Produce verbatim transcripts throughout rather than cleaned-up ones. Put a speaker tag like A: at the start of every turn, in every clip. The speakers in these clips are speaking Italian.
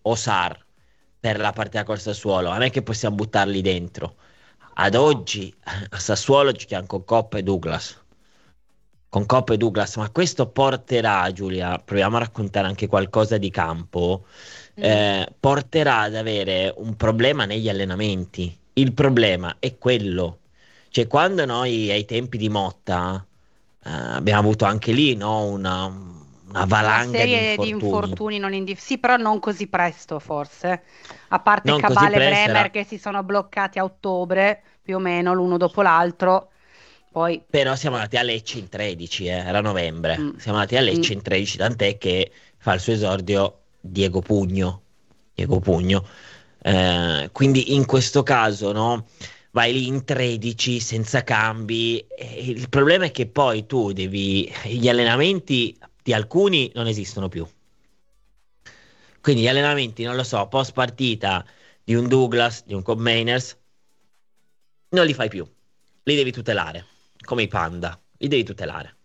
A: o Sar per la partita col Sassuolo, non è che possiamo buttarli dentro. Ad oggi a Sassuolo giochiamo con Coppa e Douglas. Con Coppa e Douglas, ma questo porterà, Giulia, proviamo a raccontare anche qualcosa di campo,
B: Mm.
A: eh, porterà ad avere un problema negli allenamenti. Il problema è quello, cioè quando noi ai tempi di Motta eh, abbiamo avuto anche lì, no, una, una
B: Una
A: valanga di
B: serie di
A: infortuni.
B: infortuni non indif- sì, però non così presto, forse. A parte
A: Non così
B: Cabale e
A: presto
B: Bremer
A: era.
B: che si sono bloccati a ottobre, più o meno, l'uno dopo l'altro. Poi,
A: Però siamo andati a Lecce in tredici, eh, era novembre.
B: mm,
A: Siamo andati a
B: mm.
A: Lecce in tredici, tant'è che fa il suo esordio Diego Pugno. Diego Pugno. Eh, quindi in questo caso, no, vai lì in tredici senza cambi. E il problema è che poi tu devi. Gli allenamenti di alcuni non esistono più. Quindi gli allenamenti, non lo so, post partita di un Douglas, di un Cobb Mainers, non li fai più. Li devi tutelare, come i panda. Li devi tutelare.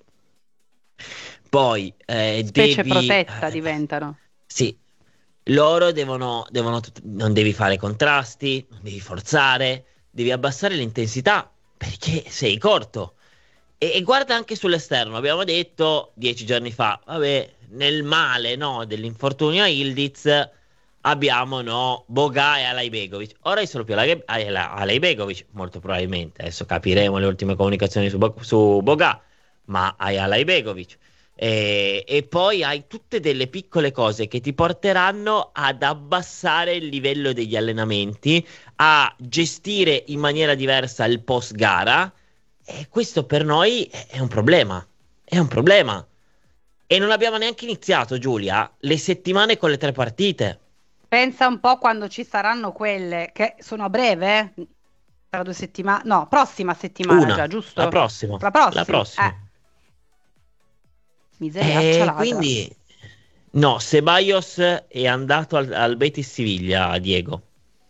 A: Poi eh,
B: Specie
A: devi,
B: protetta
A: eh,
B: diventano.
A: sì, loro devono, devono tut- non devi fare contrasti, non devi forzare, devi abbassare l'intensità perché sei corto. E, e guarda anche sull'esterno, abbiamo detto dieci giorni fa, vabbè, nel male, no, dell'infortunio a Ildiz abbiamo, no, Boga e Alajbegovic. Ora sono più Alaj- Ala- Alajbegovic, molto probabilmente, adesso capiremo le ultime comunicazioni su, Bo- su Boga, ma hai Alajbegovic. E, e poi hai tutte delle piccole cose che ti porteranno ad abbassare il livello degli allenamenti, a gestire in maniera diversa il post gara. E questo per noi è un problema. È un problema. E non abbiamo neanche iniziato, Giulia, le settimane con le tre partite.
B: Pensa un po' quando ci saranno quelle che sono a breve, eh? Tra due settimane, no, prossima settimana
A: Una,
B: già,
A: la
B: giusto?
A: prossima,
B: La
A: la
B: prossima,
A: prossima.
B: eh, miseriaccia
A: E
B: ladra.
A: quindi, no, Ceballos è andato al, al Betis Siviglia, Diego.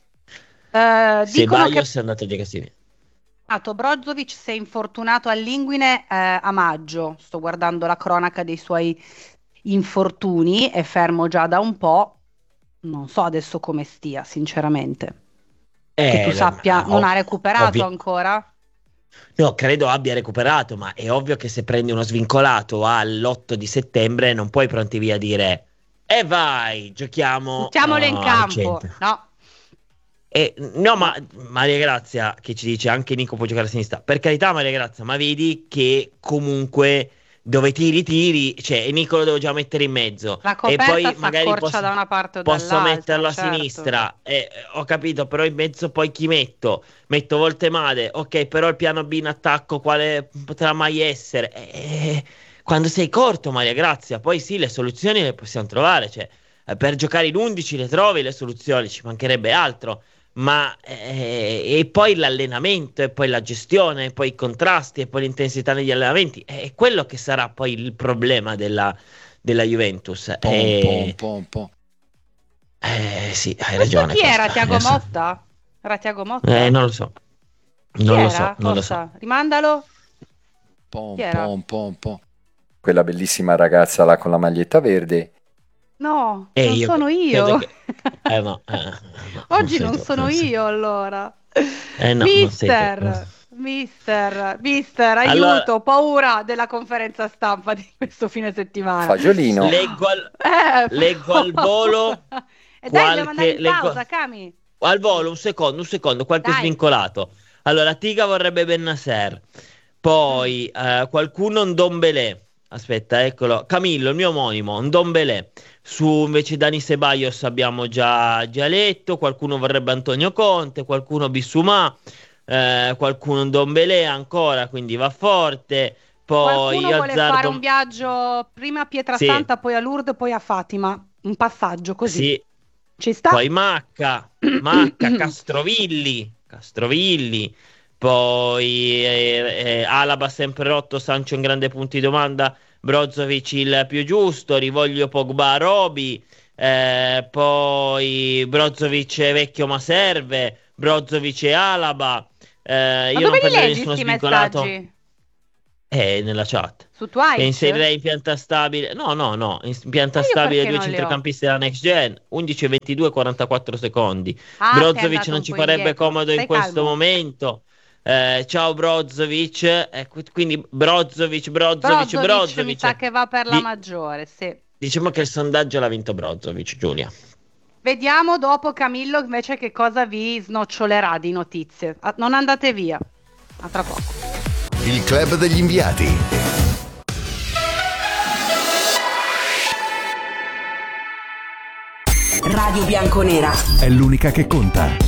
B: Eh, dicono che
A: Ceballos è andato a Diego Siviglia.
B: Mato Brozovic si è infortunato all'inguine eh, a maggio. Sto guardando la cronaca dei suoi infortuni, è fermo già da un po'. Non so adesso come stia, sinceramente. Che tu
A: Eh,
B: sappia, non ha
A: ov-
B: recuperato
A: ovvio.
B: ancora?
A: No, credo abbia recuperato, ma è ovvio che se prendi uno svincolato all'otto di settembre non puoi pronti via dire e vai, giochiamo uh,
B: Buttiamolo in
A: al
B: campo.
A: centro.
B: No,
A: E, no, ma
B: no.
A: Maria Grazia che ci dice anche Nico può giocare a sinistra. Per carità, Maria Grazia, ma vedi che comunque dove tiri, tiri, cioè e Nico lo devo già mettere in mezzo.
B: La
A: E
B: coperta
A: poi
B: si
A: magari
B: accorcia
A: posso,
B: da una parte o
A: posso
B: dall'altra,
A: metterlo a
B: certo.
A: sinistra. E, eh, ho capito, però in mezzo poi chi metto? Metto Voltemade, ok, però il piano B in attacco quale potrà mai essere? Eh, quando sei corto, Maria Grazia, poi sì, le soluzioni le possiamo trovare, cioè eh, per giocare in undici le trovi le soluzioni, ci mancherebbe altro. Ma eh, e poi l'allenamento, e poi la gestione, e poi i contrasti, e poi l'intensità negli allenamenti, è quello che sarà poi il problema della, della Juventus.
C: Pom, pom,
A: E,
C: pom, pom.
A: eh, sì, hai
B: Questo
A: ragione,
B: chi era?
A: Costa.
B: Tiago
A: Adesso-
B: Motta? Era Tiago
A: eh,
B: Motta?
A: non lo so,
B: Chi
A: non lo so,
B: era?
A: non lo so.
B: Costa, rimandalo. Chi
C: Pom,
B: era?
C: pom, pom, pom. Quella bellissima ragazza là con la maglietta verde.
B: No,
A: E
B: non
A: io
B: sono
A: credo
B: io.
A: che. Eh no, eh, no, non
B: Oggi
A: sei
B: non
A: tu.
B: sono
A: Non sei.
B: io allora.
A: Eh no, non sei tu.
B: Mister, mister, mister, aiuto,
A: Allora,
B: ho paura della conferenza stampa di questo fine settimana.
C: Fagiolino.
A: leggo al,
B: Eh,
A: leggo al volo
B: E dai, dobbiamo andare
A: qualche.
B: in
A: Leggo,
B: pausa, Cami.
A: al volo, un secondo, un secondo, qualche
B: Dai.
A: svincolato. Allora, Tiga vorrebbe Bennacer.
B: Mm.
A: Poi eh, qualcuno Ndombele. Aspetta, eccolo. Camillo, il mio omonimo, Ndombele. Su invece Dani Ceballos abbiamo già, già letto. Qualcuno vorrebbe Antonio Conte, qualcuno Bissumà, eh, qualcuno Ndombele ancora, quindi va forte. Poi
B: Qualcuno
A: io
B: vuole fare un
A: azzardo.
B: viaggio prima a
A: Sì,
B: Pietrasanta, poi a Lourdes, poi a Fatima. Un passaggio così.
A: sì.
B: Ci sta?
A: Poi Macca, Macca, Castrovilli, Castrovilli, poi eh, eh, Alaba sempre rotto, Sancho in grande punto di domanda, Brozovic il più giusto, Rivoglio Pogba Roby, eh, poi Brozovic è vecchio ma serve, Brozovic e Alaba, eh,
B: Ma
A: io
B: dove
A: non
B: li
A: prenderei
B: leggi
A: nessuno
B: sti
A: svincolato.
B: messaggi?
A: È nella chat.
B: Su Twitch?
A: E inserirei in pianta stabile. No, no, no. In pianta
B: Ma io
A: stabile
B: perché
A: due
B: non le ho?
A: centrocampisti della next gen. undici, ventidue, quarantaquattro secondi.
B: Ah, sei
A: Brozovic
B: andato
A: non
B: un
A: ci
B: po'
A: farebbe
B: indietro.
A: comodo in
B: Stai
A: questo
B: calmo.
A: momento. Eh, ciao Brozovic. Eh, qu- quindi Brozovic, Brozovic,
B: Brozovic mi
A: Brozovic.
B: sa che va per la
A: Di-
B: maggiore, sì.
A: diciamo che il sondaggio l'ha vinto Brozovic, Giulia.
B: Vediamo dopo Camillo invece che cosa vi snocciolerà di notizie. Ah, non andate via. A tra poco.
D: Il club degli inviati.
E: Radio Bianconera.
D: È l'unica che conta.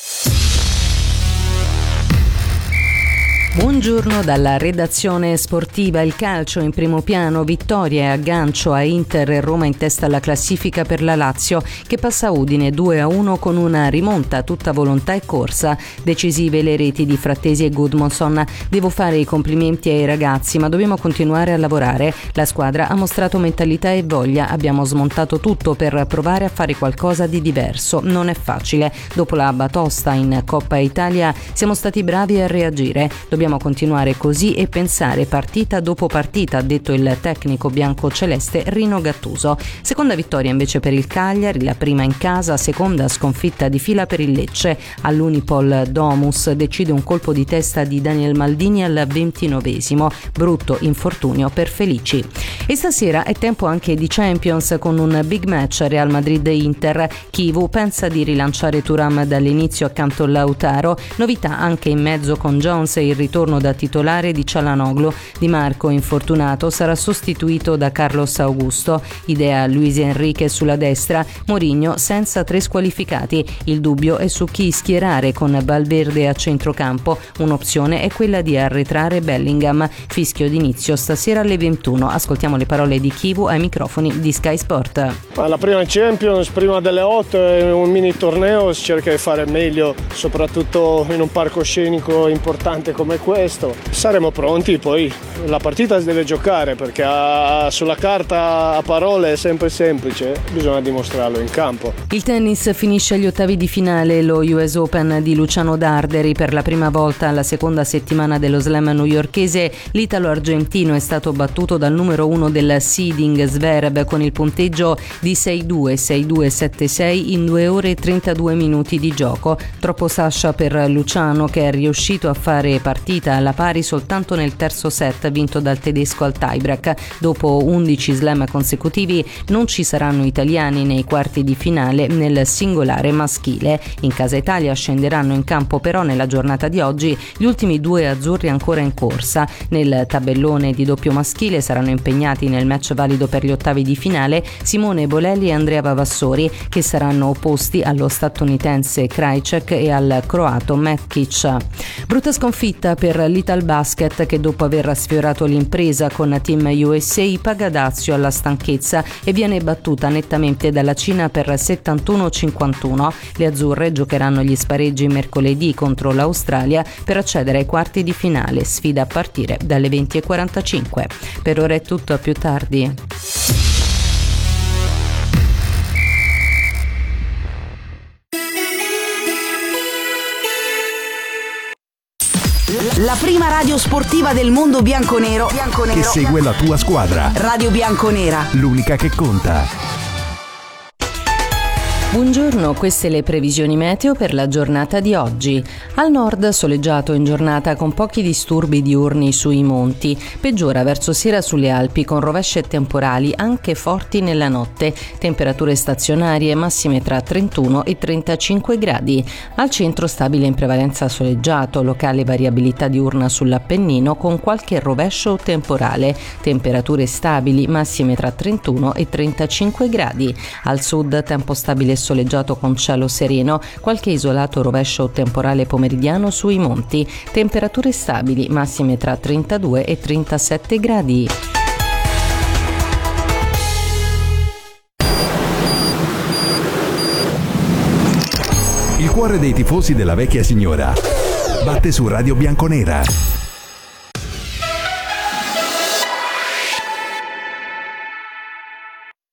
F: Buongiorno dalla redazione sportiva. Il calcio in primo piano, vittoria e aggancio a Inter e Roma in testa alla classifica per la Lazio che passa Udine due a uno con una rimonta a tutta volontà e corsa. Decisive le reti di Frattesi e Gudmundsson. Devo fare i complimenti ai ragazzi, ma dobbiamo continuare a lavorare. La squadra ha mostrato mentalità e voglia, abbiamo smontato tutto per provare a fare qualcosa di diverso. Non è facile. Dopo la batosta in Coppa Italia siamo stati bravi a reagire. Dobbiamo continuare così e pensare partita dopo partita, ha detto il tecnico bianco-celeste Rino Gattuso. Seconda vittoria invece per il Cagliari, la prima in casa, seconda sconfitta di fila per il Lecce. All'Unipol Domus decide un colpo di testa di Daniel Maldini al ventinovesimo. Brutto infortunio per Felici. E stasera è tempo anche di Champions con un big match Real Madrid-Inter. Chivu pensa di rilanciare Thuram dall'inizio accanto a Lautaro. Novità anche in mezzo con Jones e il ritorno da titolare di Çalhanoğlu. Di Marco, infortunato, sarà sostituito da Carlos Augusto. Idea Luis Enrique sulla destra, Mourinho senza tre squalificati. Il dubbio è su chi schierare con Valverde a centrocampo. Un'opzione è quella di arretrare Bellingham. Fischio d'inizio stasera alle ventuno. Ascoltiamo le parole di Chivu ai microfoni di Sky Sport.
G: La prima Champions, prima delle otto, è un mini torneo, si cerca di fare meglio, soprattutto in un palcoscenico importante come questo. Saremo pronti, poi la partita si deve giocare perché a, sulla carta a parole è sempre semplice, bisogna dimostrarlo in campo.
F: Il tennis finisce agli ottavi di finale lo U S Open di Luciano Darderi. Per la prima volta alla seconda settimana dello slam newyorkese l'italo-argentino è stato battuto dal numero uno del seeding Zverev con il punteggio di sei due, sei due, sette sei in due ore e trentadue minuti di gioco. Troppo Sasha per Luciano, che è riuscito a fare partita alla pari soltanto nel terzo set vinto dal tedesco al tiebreak. Dopo undici slam consecutivi non ci saranno italiani nei quarti di finale nel singolare maschile. In casa Italia scenderanno in campo però nella giornata di oggi gli ultimi due azzurri ancora in corsa. Nel tabellone di doppio maschile saranno impegnati nel match valido per gli ottavi di finale Simone Bolelli e Andrea Vavassori, che saranno opposti allo statunitense Krajcek e al croato Metkic. Brutta sconfitta per l'Italbasket, che dopo aver sfiorato l'impresa con Team U S A paga dazio alla stanchezza e viene battuta nettamente dalla Cina per settantuno a cinquantuno. Le azzurre giocheranno gli spareggi mercoledì contro l'Australia per accedere ai quarti di finale, sfida a partire dalle venti e quarantacinque. Per ora è tutto, a più tardi.
E: La prima radio sportiva del mondo bianconero, bianconero.
D: Che segue la tua squadra.
E: Radio Bianconera.
D: L'unica che conta.
F: Buongiorno, queste le previsioni meteo per la giornata di oggi. Al nord soleggiato in giornata con pochi disturbi diurni sui monti, peggiora verso sera sulle Alpi con rovesci e temporali anche forti nella notte, temperature stazionarie massime tra trentuno e trentacinque gradi. Al centro stabile in prevalenza soleggiato, locale variabilità diurna sull'Appennino con qualche rovescio o temporale, temperature stabili massime tra trentuno e trentacinque gradi. Al sud tempo stabile soleggiato con cielo sereno, qualche isolato rovescio o temporale pomeridiano sui monti, temperature stabili massime tra trentadue e trentasette gradi.
D: Il cuore dei tifosi della vecchia signora batte su Radio Bianconera.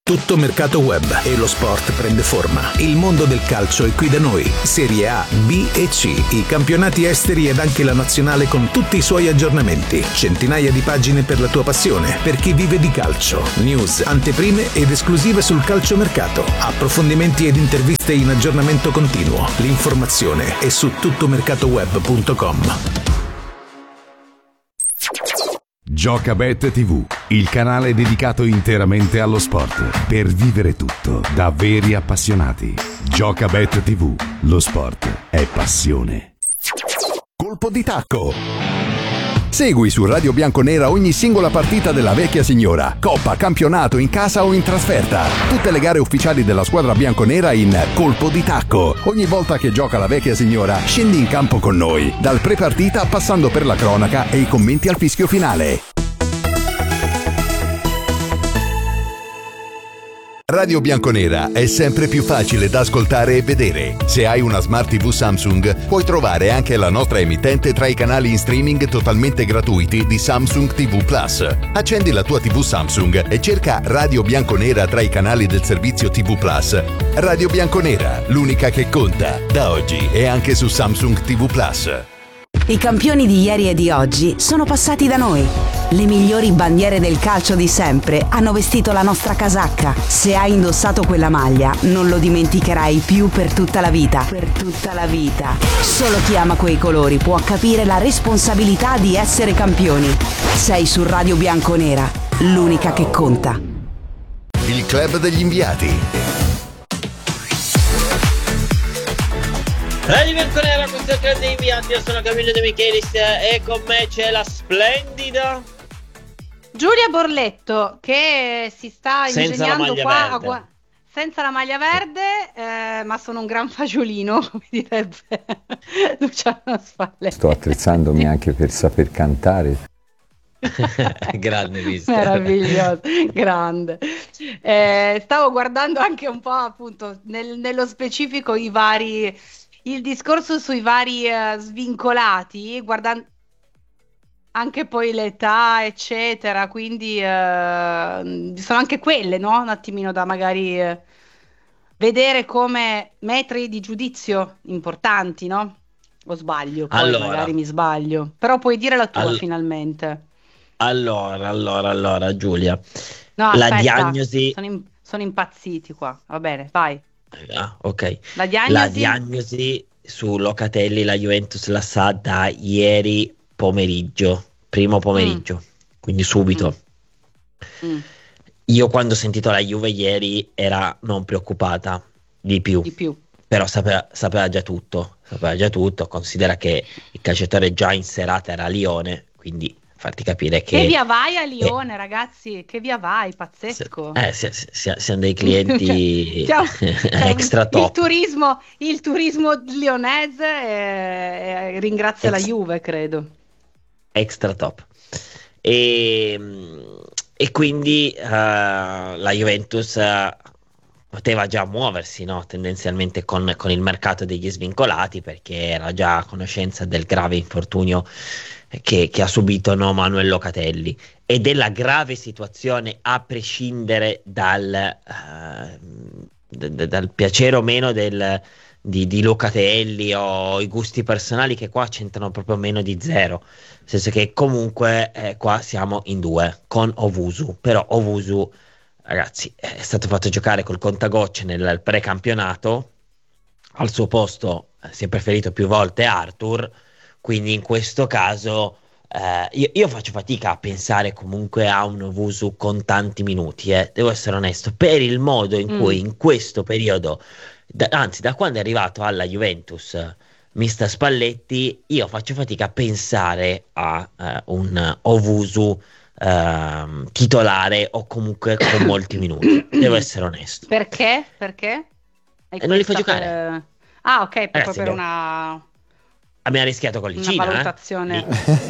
D: Tutto mercato web e lo sport prende forma. Il mondo del calcio è qui da noi. Serie A, B e C, i campionati esteri ed anche la nazionale con tutti i suoi aggiornamenti. Centinaia di pagine per la tua passione, per chi vive di calcio. News, anteprime ed esclusive sul calciomercato. Approfondimenti ed interviste in aggiornamento continuo. L'informazione è su tuttomercatoweb punto com. Giocabet tivù, il canale dedicato interamente allo sport, per vivere tutto da veri appassionati. Giocabet tivù, lo sport è passione. Colpo di tacco. Segui su Radio Bianconera ogni singola partita della vecchia signora, coppa, campionato, in casa o in trasferta. Tutte le gare ufficiali della squadra bianconera in Colpo di tacco. Ogni volta che gioca la vecchia signora, scendi in campo con noi, dal pre-partita passando per la cronaca e i commenti al fischio finale. Radio Bianconera è sempre più facile da ascoltare e vedere. Se hai una Smart tivù Samsung, puoi trovare anche la nostra emittente tra i canali in streaming totalmente gratuiti di Samsung tivù Plus. Accendi la tua tivù Samsung e cerca Radio Bianconera tra i canali del servizio tivù Plus. Radio Bianconera, l'unica che conta, da oggi e anche su Samsung tivù Plus.
E: I campioni di ieri e di oggi sono passati da noi. Le migliori bandiere del calcio di sempre hanno vestito la nostra casacca. Se hai indossato quella maglia, non lo dimenticherai più per tutta la vita. Per tutta la vita. Solo chi ama quei colori può capire la responsabilità di essere campioni. Sei su Radio Bianconera, l'unica che conta.
D: Il club degli inviati.
A: Radio Bianconera, questo è il club degli inviati. Io sono Camillo De Michelis e con me c'è la splendida
B: Giulia Borletto, che si sta
A: senza
B: ingegnando
A: la
B: qua a
A: verde.
B: gua- senza la maglia verde, eh, ma sono un gran fagiolino, come direbbe Luciano Spalletti.
C: Sto attrezzandomi anche per saper cantare.
A: Grande mister.
B: Meraviglioso, grande. Eh, stavo guardando anche un po' appunto nel- nello specifico i vari, il discorso sui vari eh, svincolati, guardando anche poi l'età, eccetera, quindi eh, sono anche quelle, no? Un attimino da magari eh, vedere come metri di giudizio importanti, no? O sbaglio, poi
A: Allora.
B: magari mi sbaglio, però puoi dire la tua
A: All-
B: finalmente.
A: Allora, allora, allora, Giulia.
B: No,
A: La
B: aspetta,
A: diagnosi.
B: sono, im- sono impazziti qua, va bene, vai.
A: Ah, ok.
B: La diagnosi?
A: La diagnosi su Locatelli, la Juventus la sa da ieri pomeriggio, primo pomeriggio, quindi subito.
B: Mm,
A: Io quando ho sentito la Juve ieri era non preoccupata di più,
B: di più.
A: però sapeva, sapeva già tutto, sapeva già tutto, considera che il calciatore già in serata era a Lione, quindi farti capire che...
B: Che via vai a Lione, ragazzi? Che via vai, pazzesco.
A: Eh, si- si- si- siamo dei clienti
B: Siamo- cioè,
A: extra
B: il
A: top.
B: turismo, il turismo lionese eh, eh, ringrazia la
A: Ex-
B: Juve, credo.
A: Extra top. E, e quindi eh, la Juventus eh, poteva già muoversi, no? Tendenzialmente con, con il mercato degli svincolati, perché era già a conoscenza del grave infortunio che, che ha subito, no, Manuel Locatelli, e della grave situazione a prescindere dal, eh, d- d- dal piacere o meno del, di, di Locatelli o i gusti personali, che qua c'entrano proprio meno di zero, nel senso che comunque eh, qua siamo in due con Owusu, però Owusu, ragazzi, è stato fatto giocare col contagocce nel precampionato, al suo posto eh, si è preferito più volte Arthur, quindi in questo caso eh, io, io faccio fatica a pensare comunque a un Owusu con tanti minuti, eh, devo essere onesto, per il modo in cui
B: Mm.
A: in questo periodo, da- anzi da quando è arrivato alla Juventus eh, mister Spalletti, io faccio fatica a pensare a eh, un Owusu ehm, titolare o comunque con molti minuti, devo essere onesto.
B: Perché? Perché? Hai
A: E non li fa
B: questa
A: giocare.
B: per- Ah, ok, proprio
A: Ragazzi,
B: per
A: abbiamo-
B: una,
A: Abbiamo rischiato con
B: una
A: l'Icina,
B: valutazione.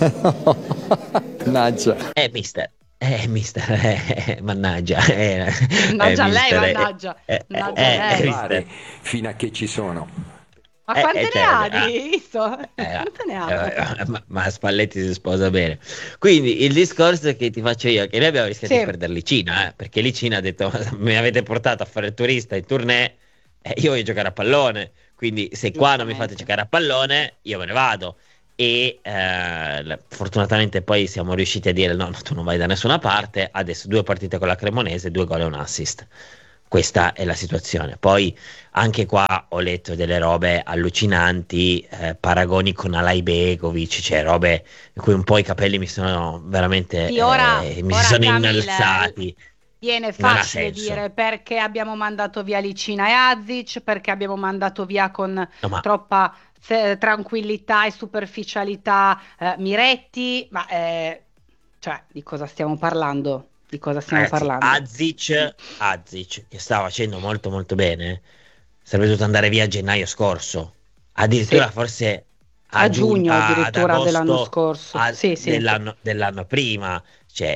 A: eh?
C: Mannaggia.
A: Eh, mister. Eh, mister. Eh, mannaggia. Eh,
B: Mannaggia
A: eh,
B: lei,
A: mister, eh,
B: mannaggia.
A: eh,
B: Mannaggia
A: eh,
B: lei.
A: eh, mister.
H: fino a che ci sono.
B: Ma
A: Eh,
B: quante
A: eh,
B: ne
A: cioè,
B: ha
A: ah,
B: di visto?
A: eh,
B: Quante ne ha?
A: eh, ma, ma Spalletti si sposa bene. Quindi il discorso che ti faccio io è che noi abbiamo rischiato di
B: Sì,
A: perdere Licina, eh, perché Licina ha detto mi avete portato a fare il turista in tournée, eh, io voglio giocare a pallone, quindi se qua non mi fate
B: giustamente.
A: giocare a pallone io me ne vado. E eh, l- fortunatamente poi siamo riusciti a dire no, no, tu non vai da nessuna parte, adesso due partite con la Cremonese, due gol e un assist. Questa è la situazione. Poi anche qua ho letto delle robe allucinanti, eh, paragoni con Alai Begovic, cioè robe in cui un po' i capelli mi sono veramente,
B: Sì, ora,
A: eh, mi si
B: ora
A: sono
B: Camille,
A: innalzati.
B: viene
A: Non ha
B: facile
A: senso.
B: dire perché abbiamo mandato via Licina e Azic, perché abbiamo mandato via con
A: No, ma
B: troppa se- tranquillità e superficialità eh, Miretti, ma eh, cioè, di cosa stiamo parlando? Di cosa stiamo
A: ragazzi,
B: parlando?
A: Azic, Azic, che stava facendo molto molto bene, sarebbe dovuto andare via a gennaio scorso. Addirittura
B: Sì,
A: forse a
B: a
A: giugno,
B: giugno
A: a- ad
B: addirittura dell'anno
A: agosto
B: scorso.
A: a-
B: Sì, sì,
A: dell'anno dell'anno prima. Cioè,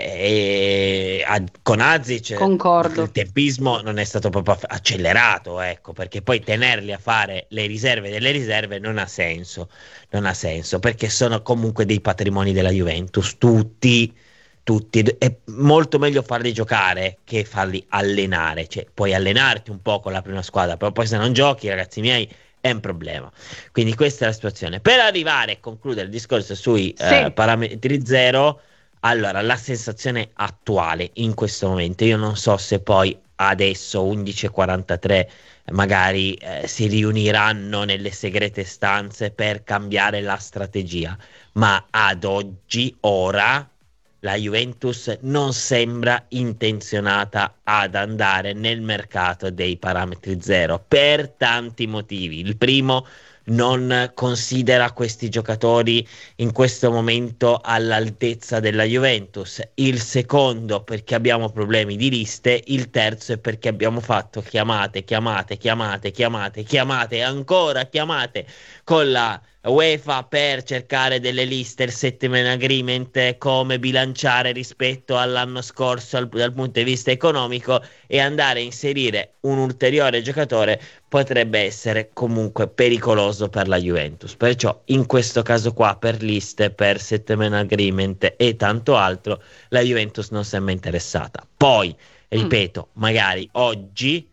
A: e a- con Azic
B: concordo.
A: il tempismo non è stato proprio aff- accelerato, ecco, perché poi tenerli a fare le riserve delle riserve non ha senso, non ha senso, perché sono comunque dei patrimoni della Juventus, tutti, tutti. È molto meglio farli giocare che farli allenare, cioè puoi allenarti un po' con la prima squadra, però poi se non giochi, ragazzi miei, è un problema. Quindi questa è la situazione. Per arrivare a concludere il discorso sui eh,
B: Sì,
A: parametri zero, allora la sensazione attuale in questo momento, io non so se poi adesso undici e quarantatré magari eh, si riuniranno nelle segrete stanze per cambiare la strategia, ma ad oggi, ora, la Juventus non sembra intenzionata ad andare nel mercato dei parametri zero per tanti motivi. Il primo, non considera questi giocatori in questo momento all'altezza della Juventus. Il secondo, perché abbiamo problemi di liste. Il terzo è perché abbiamo fatto chiamate, chiamate, chiamate, chiamate, chiamate e ancora chiamate con la UEFA per cercare delle liste, il settlement agreement, come bilanciare rispetto all'anno scorso al- dal punto di vista economico, e andare a inserire un ulteriore giocatore potrebbe essere comunque pericoloso per la Juventus. Perciò in questo caso qua, per liste, per settlement agreement e tanto altro, la Juventus non sembra interessata. Poi,
B: mm,
A: ripeto, magari oggi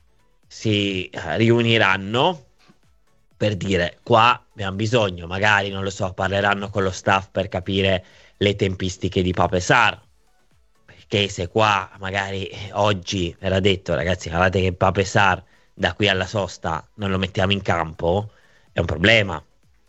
A: si eh, riuniranno per dire qua abbiamo bisogno, magari non lo so, parleranno con lo staff per capire le tempistiche di Pape Sarr, perché se qua magari oggi era detto ragazzi guardate che Pape Sarr da qui alla sosta non lo mettiamo in campo, è un problema,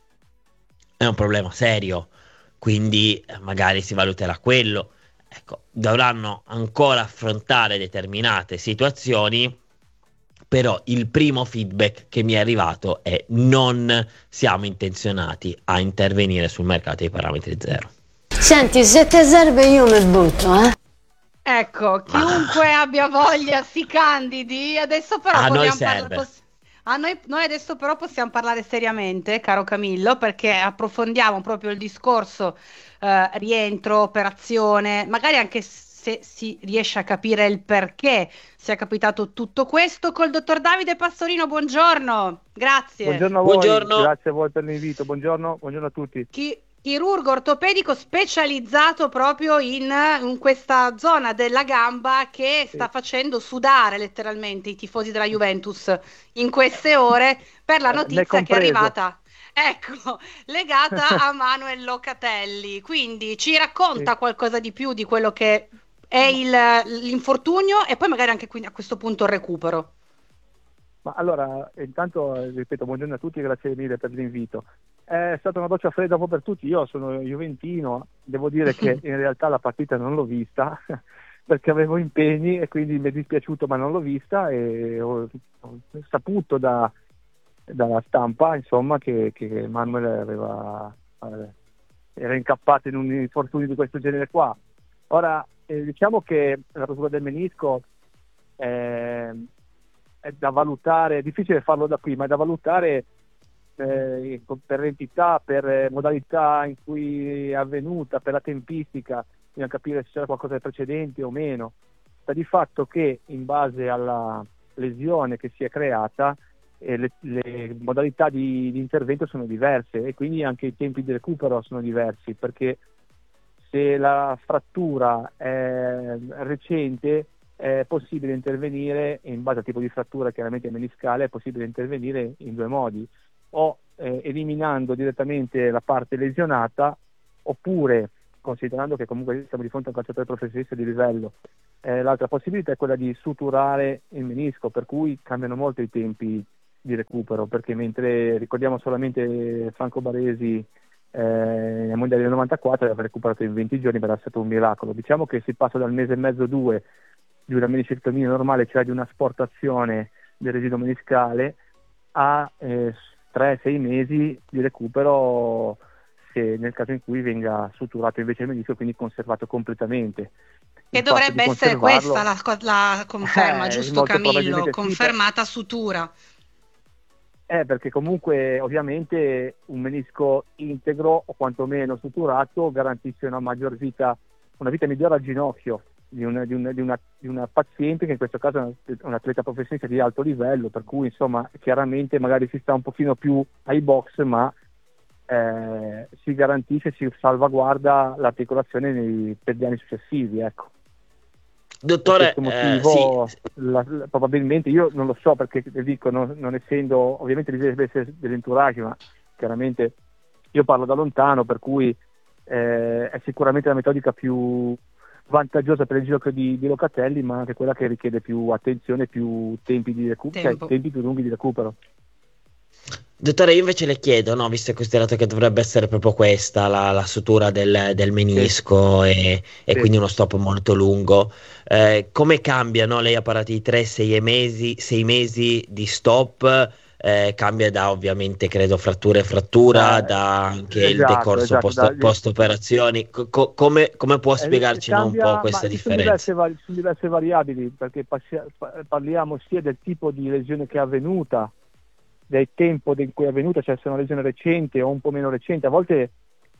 A: è un problema serio, quindi eh, magari si valuterà quello. Ecco, dovranno ancora affrontare determinate situazioni, però il primo feedback che mi è arrivato è non siamo intenzionati a intervenire sul mercato dei parametri zero.
H: Senti, se te serve io mi butto, eh?
B: ecco, chiunque abbia voglia si candidi. Adesso però
A: A noi
B: vogliamo parla-
A: serve.
B: poss- a noi, noi adesso però possiamo parlare seriamente, caro Camillo, perché approfondiamo proprio il discorso eh, rientro, operazione, magari anche se si riesce a capire il perché sia capitato tutto questo col dottor Davide Pastorino. Buongiorno, grazie.
I: Buongiorno a voi,
A: Buongiorno.
I: grazie a voi per l'invito, buongiorno, buongiorno a tutti.
B: Chi- chirurgo ortopedico specializzato proprio in, in questa zona della gamba che sta
I: Sì.
B: facendo sudare letteralmente i tifosi della Juventus in queste ore per la
I: Eh, me
B: notizia che è
I: compreso.
B: arrivata, ecco, legata a Manuel Locatelli. Quindi ci racconta
I: Sì.
B: qualcosa di più di quello che è il- l'infortunio e poi magari anche qui a questo punto il recupero.
I: Ma allora, intanto, eh, ripeto, buongiorno a tutti e grazie mille per l'invito. È stata una doccia fredda un po' per tutti, io sono juventino, devo dire che in realtà la partita non l'ho vista, perché avevo impegni e quindi mi è dispiaciuto, ma non l'ho vista e ho, ho saputo da, dalla stampa, insomma, che, che Manuel aveva, eh, era incappato in un infortunio di questo genere qua. Ora, eh, diciamo che la rottura del menisco eh, è da valutare, è difficile farlo da qui, ma è da valutare eh, per entità, per eh, modalità in cui è avvenuta, per la tempistica, bisogna capire se c'era qualcosa di precedente o meno. Sta di fatto che in base alla lesione che si è creata e le, le modalità di, di intervento sono diverse e quindi anche i tempi di recupero sono diversi, perché se la frattura è recente è possibile intervenire, in base al tipo di frattura chiaramente meniscale, è possibile intervenire in due modi, o eh, eliminando direttamente la parte lesionata, oppure, considerando che comunque siamo di fronte a un calciatore professionista di livello, eh, l'altra possibilità è quella di suturare il menisco, per cui cambiano molto i tempi di recupero, perché mentre ricordiamo solamente Franco Baresi eh, nel mondiale del novantaquattro aveva recuperato in venti giorni, era stato un miracolo. Diciamo che si passa dal mese e mezzo, due, di una meniscectomia normale, cioè di una asportazione del residuo meniscale, a eh, tre sei mesi di recupero, se nel caso in cui venga suturato invece il menisco, quindi conservato completamente.
B: Che
I: Il
B: dovrebbe
I: fatto di
B: essere
I: conservarlo-
B: questa la, la conferma,
I: Eh,
B: giusto
I: molto
B: Camillo?
I: probabilmente sì,
B: Confermata sutura.
I: Eh, perché comunque ovviamente un menisco integro o quantomeno suturato garantisce una maggior vita, una vita migliore al ginocchio di una, di una, di una, di una paziente che in questo caso è una- un atleta professionista di alto livello, per cui insomma chiaramente magari si sta un pochino più ai box, ma eh, si garantisce, si salvaguarda l'articolazione nei, per gli anni successivi, ecco.
A: Dottore,
I: Per questo
A: eh,
I: motivo
A: sì,
I: la- la- probabilmente, io non lo so perché le dico, non, non essendo, ovviamente deve essere dell'entourage, ma chiaramente io parlo da lontano, per cui eh, è sicuramente la metodica più vantaggiosa per il gioco di, di Locatelli, ma anche quella che richiede più attenzione, più tempi di recupero, cioè
B: Tempo.
I: tempi più lunghi di recupero.
A: dottore, io invece le chiedo, no, visto e considerato che dovrebbe essere proprio questa la, la sutura del, del menisco e, e
I: Sì.
A: quindi uno stop molto lungo, eh, come cambia, no? Lei ha parlato di tre sei mesi, sei mesi di stop, eh, cambia da ovviamente credo frattura e frattura,
I: Eh,
A: da anche il
I: esatto,
A: decorso
I: esatto,
A: post,
I: da-
A: post operazioni. Co- co- come, come può
I: Eh,
A: spiegarci, no, un po'
I: cambia,
A: questa
I: ma ci sono diverse,
A: differenza?
I: vari- ci sono diverse variabili, perché passia- pa- parliamo sia del tipo di lesione che è avvenuta, del tempo in cui è avvenuta, cioè se è una lesione recente o un po' meno recente. A volte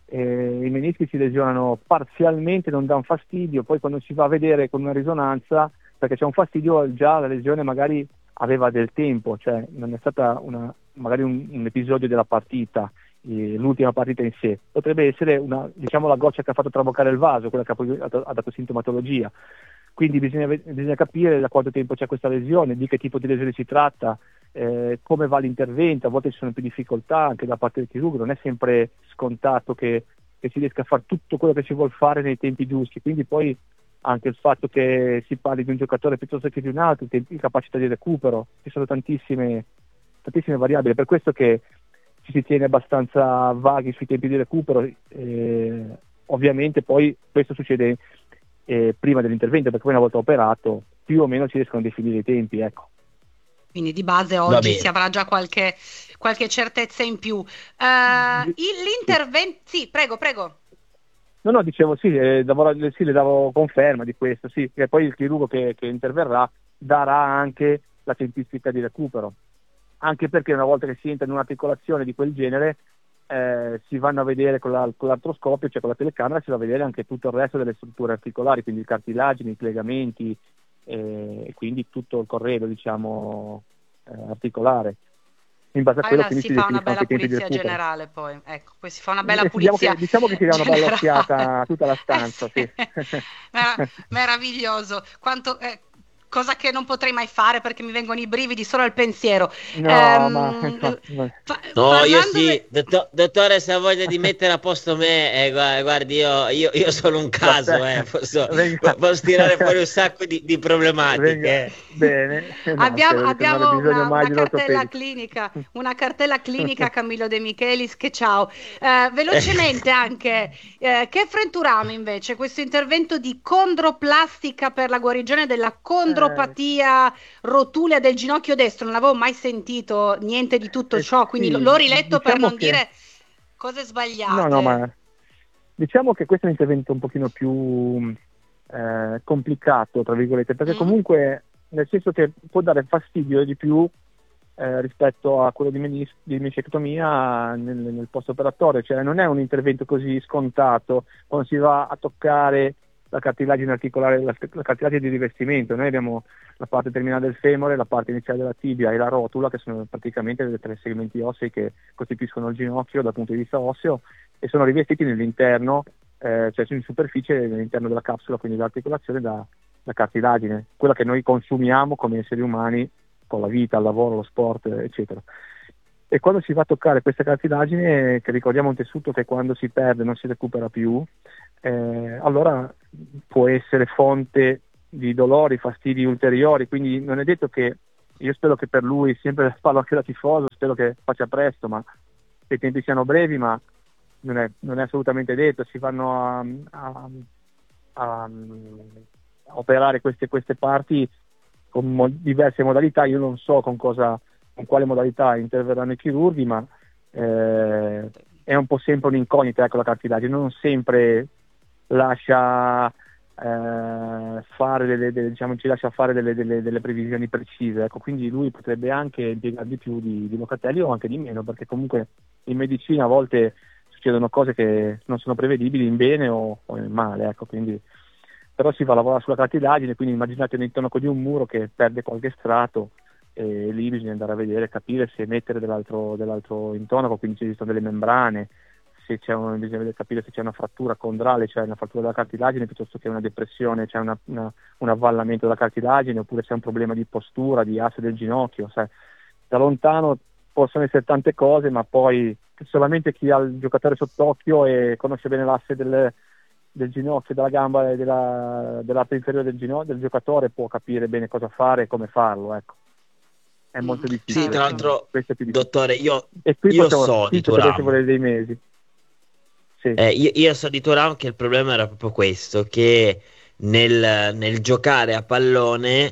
I: eh, i menischi si lesionano parzialmente, non danno fastidio, poi quando si va a vedere con una risonanza, perché c'è un fastidio, già la lesione magari aveva del tempo, cioè non è stata una, magari un, un episodio della partita, eh, l'ultima partita in sé, potrebbe essere una, diciamo, la goccia che ha fatto traboccare il vaso, quella che ha, poi- ha ha dato sintomatologia. Quindi bisogna, ve- bisogna capire da quanto tempo c'è questa lesione, di che tipo di lesione si tratta, eh, come va l'intervento. A volte ci sono più difficoltà anche da parte del chirurgo, non è sempre scontato che, che si riesca a fare tutto quello che si vuole fare nei tempi giusti, quindi poi anche il fatto che si parli di un giocatore piuttosto che di un altro, tempi, capacità di recupero, ci sono tantissime, tantissime variabili, per questo che ci si tiene abbastanza vaghi sui tempi di recupero. eh, ovviamente poi questo succede eh, prima dell'intervento, perché poi una volta operato più o meno si riescono a definire i tempi, ecco.
B: Quindi di base
A: Va
B: oggi
A: bene.
B: si avrà già qualche, qualche certezza in più. Eh, il- l'intervento... Sì, prego, prego.
I: No, no, dicevo sì, eh, lavora- sì, le davo conferma di questo, sì, che poi il chirurgo che, che interverrà darà anche la tempistica di recupero, anche perché una volta che si entra in un'articolazione di quel genere eh, si vanno a vedere con, la, con l'artroscopio, cioè con la telecamera, si va a vedere anche tutto il resto delle strutture articolari, quindi i cartilagini, i legamenti eh, e quindi tutto il corredo, diciamo, eh, articolare. In base a quello
B: Allora
I: quindi
B: si
I: si
B: fa una
I: definiscono
B: bella
I: anche i tempi di
B: pulizia
I: recupero.
B: generale poi, ecco, poi si fa una bella
I: Eh, diciamo
B: pulizia
I: che, diciamo che si dà una bella
B: generale.
I: occhiata a tutta la stanza,
B: Eh
I: sì.
B: sì. Mera- meraviglioso. Quanto, eh, cosa che non potrei mai fare perché mi vengono i brividi solo al pensiero.
I: No,
B: Ehm,
I: ma infatti, no.
B: pa-
A: No, io
B: parlando
A: sì,
B: de-
A: dotto- dottore, se ha voglia di mettere a posto me, eh, gua- guardi, io, io, io sono un caso, eh, posso,
I: venga,
A: posso tirare fuori un sacco di, di problematiche.
I: venga,
A: eh.
I: bene. No,
B: Abbiamo,
I: spero di non avere
B: abbiamo
I: bisogno
B: una,
I: mai
B: una
I: di un
B: cartella
I: ortopedico.
B: clinica, una cartella clinica Camillo De Michelis, che ciao. Eh, velocemente anche, eh, che frenturame invece questo intervento di condroplastica per la guarigione della condropatia rotulea del ginocchio destro? Non avevo mai sentito niente di tutto
I: Eh,
B: ciò, quindi
I: sì,
B: l'ho riletto per
I: diciamo
B: non
I: che-
B: dire cose
I: No,
B: sbagliate.
I: no, ma diciamo che questo è un intervento un pochino più eh, complicato, tra virgolette, perché
B: Mm.
I: comunque nel senso che può dare fastidio di più eh, rispetto a quello di, menis- di meniscectomia nel, nel post operatorio, cioè non è un intervento così scontato quando si va a toccare la cartilagine articolare, la, la cartilagine di rivestimento. Noi abbiamo la parte terminale del femore, la parte iniziale della tibia e la rotula, che sono praticamente dei tre segmenti ossei che costituiscono il ginocchio dal punto di vista osseo, e sono rivestiti nell'interno, eh, cioè in superficie, all'interno della capsula, quindi l'articolazione da, da cartilagine, quella che noi consumiamo come esseri umani con la vita, il lavoro, lo sport, eccetera. E quando si va a toccare questa cartilagine, che ricordiamo un tessuto che quando si perde non si recupera più, eh, allora può essere fonte di dolori, fastidi ulteriori. Quindi non è detto che, io spero che per lui, sempre parlo anche da tifoso, spero che faccia presto, ma che i tempi siano brevi, ma non è, non è assolutamente detto. Si vanno a, a, a, a operare queste, queste parti con mo- diverse modalità. Io non so con cosa, con quale modalità interverranno i chirurghi, ma eh, è un po' sempre un'incognita, ecco, la cartilagine non sempre lascia eh, fare delle, delle, diciamo, ci lascia fare delle, delle, delle previsioni precise, ecco. Quindi lui potrebbe anche impiegare di più di, di Locatelli o anche di meno, perché comunque in medicina a volte succedono cose che non sono prevedibili in bene o, o in male, ecco. Quindi però si va a lavorare sulla cartilagine, quindi immaginate un intonaco di un muro che perde qualche strato, e lì bisogna andare a vedere, capire se mettere dell'altro, dell'altro intonaco, quindi ci esistono delle membrane, se c'è un, bisogna capire se c'è una frattura condrale, cioè una frattura della cartilagine, piuttosto che una depressione, c'è una, una, un avvallamento della cartilagine, oppure c'è un problema di postura, di asse del ginocchio. Sai. Da lontano possono essere tante cose, ma poi solamente chi ha il giocatore sott'occhio e conosce bene l'asse del, del ginocchio, della gamba e della, dell'arte inferiore del ginocchio del giocatore può capire bene cosa fare e come farlo, ecco. È molto difficile.
A: Sì, tra l'altro, dottore, io,
I: e qui
A: io
I: possiamo,
A: so di Thuram.
I: Volere dei mesi. Sì.
A: Eh, io, io so di Thuram che il problema era proprio questo, che nel, nel giocare a pallone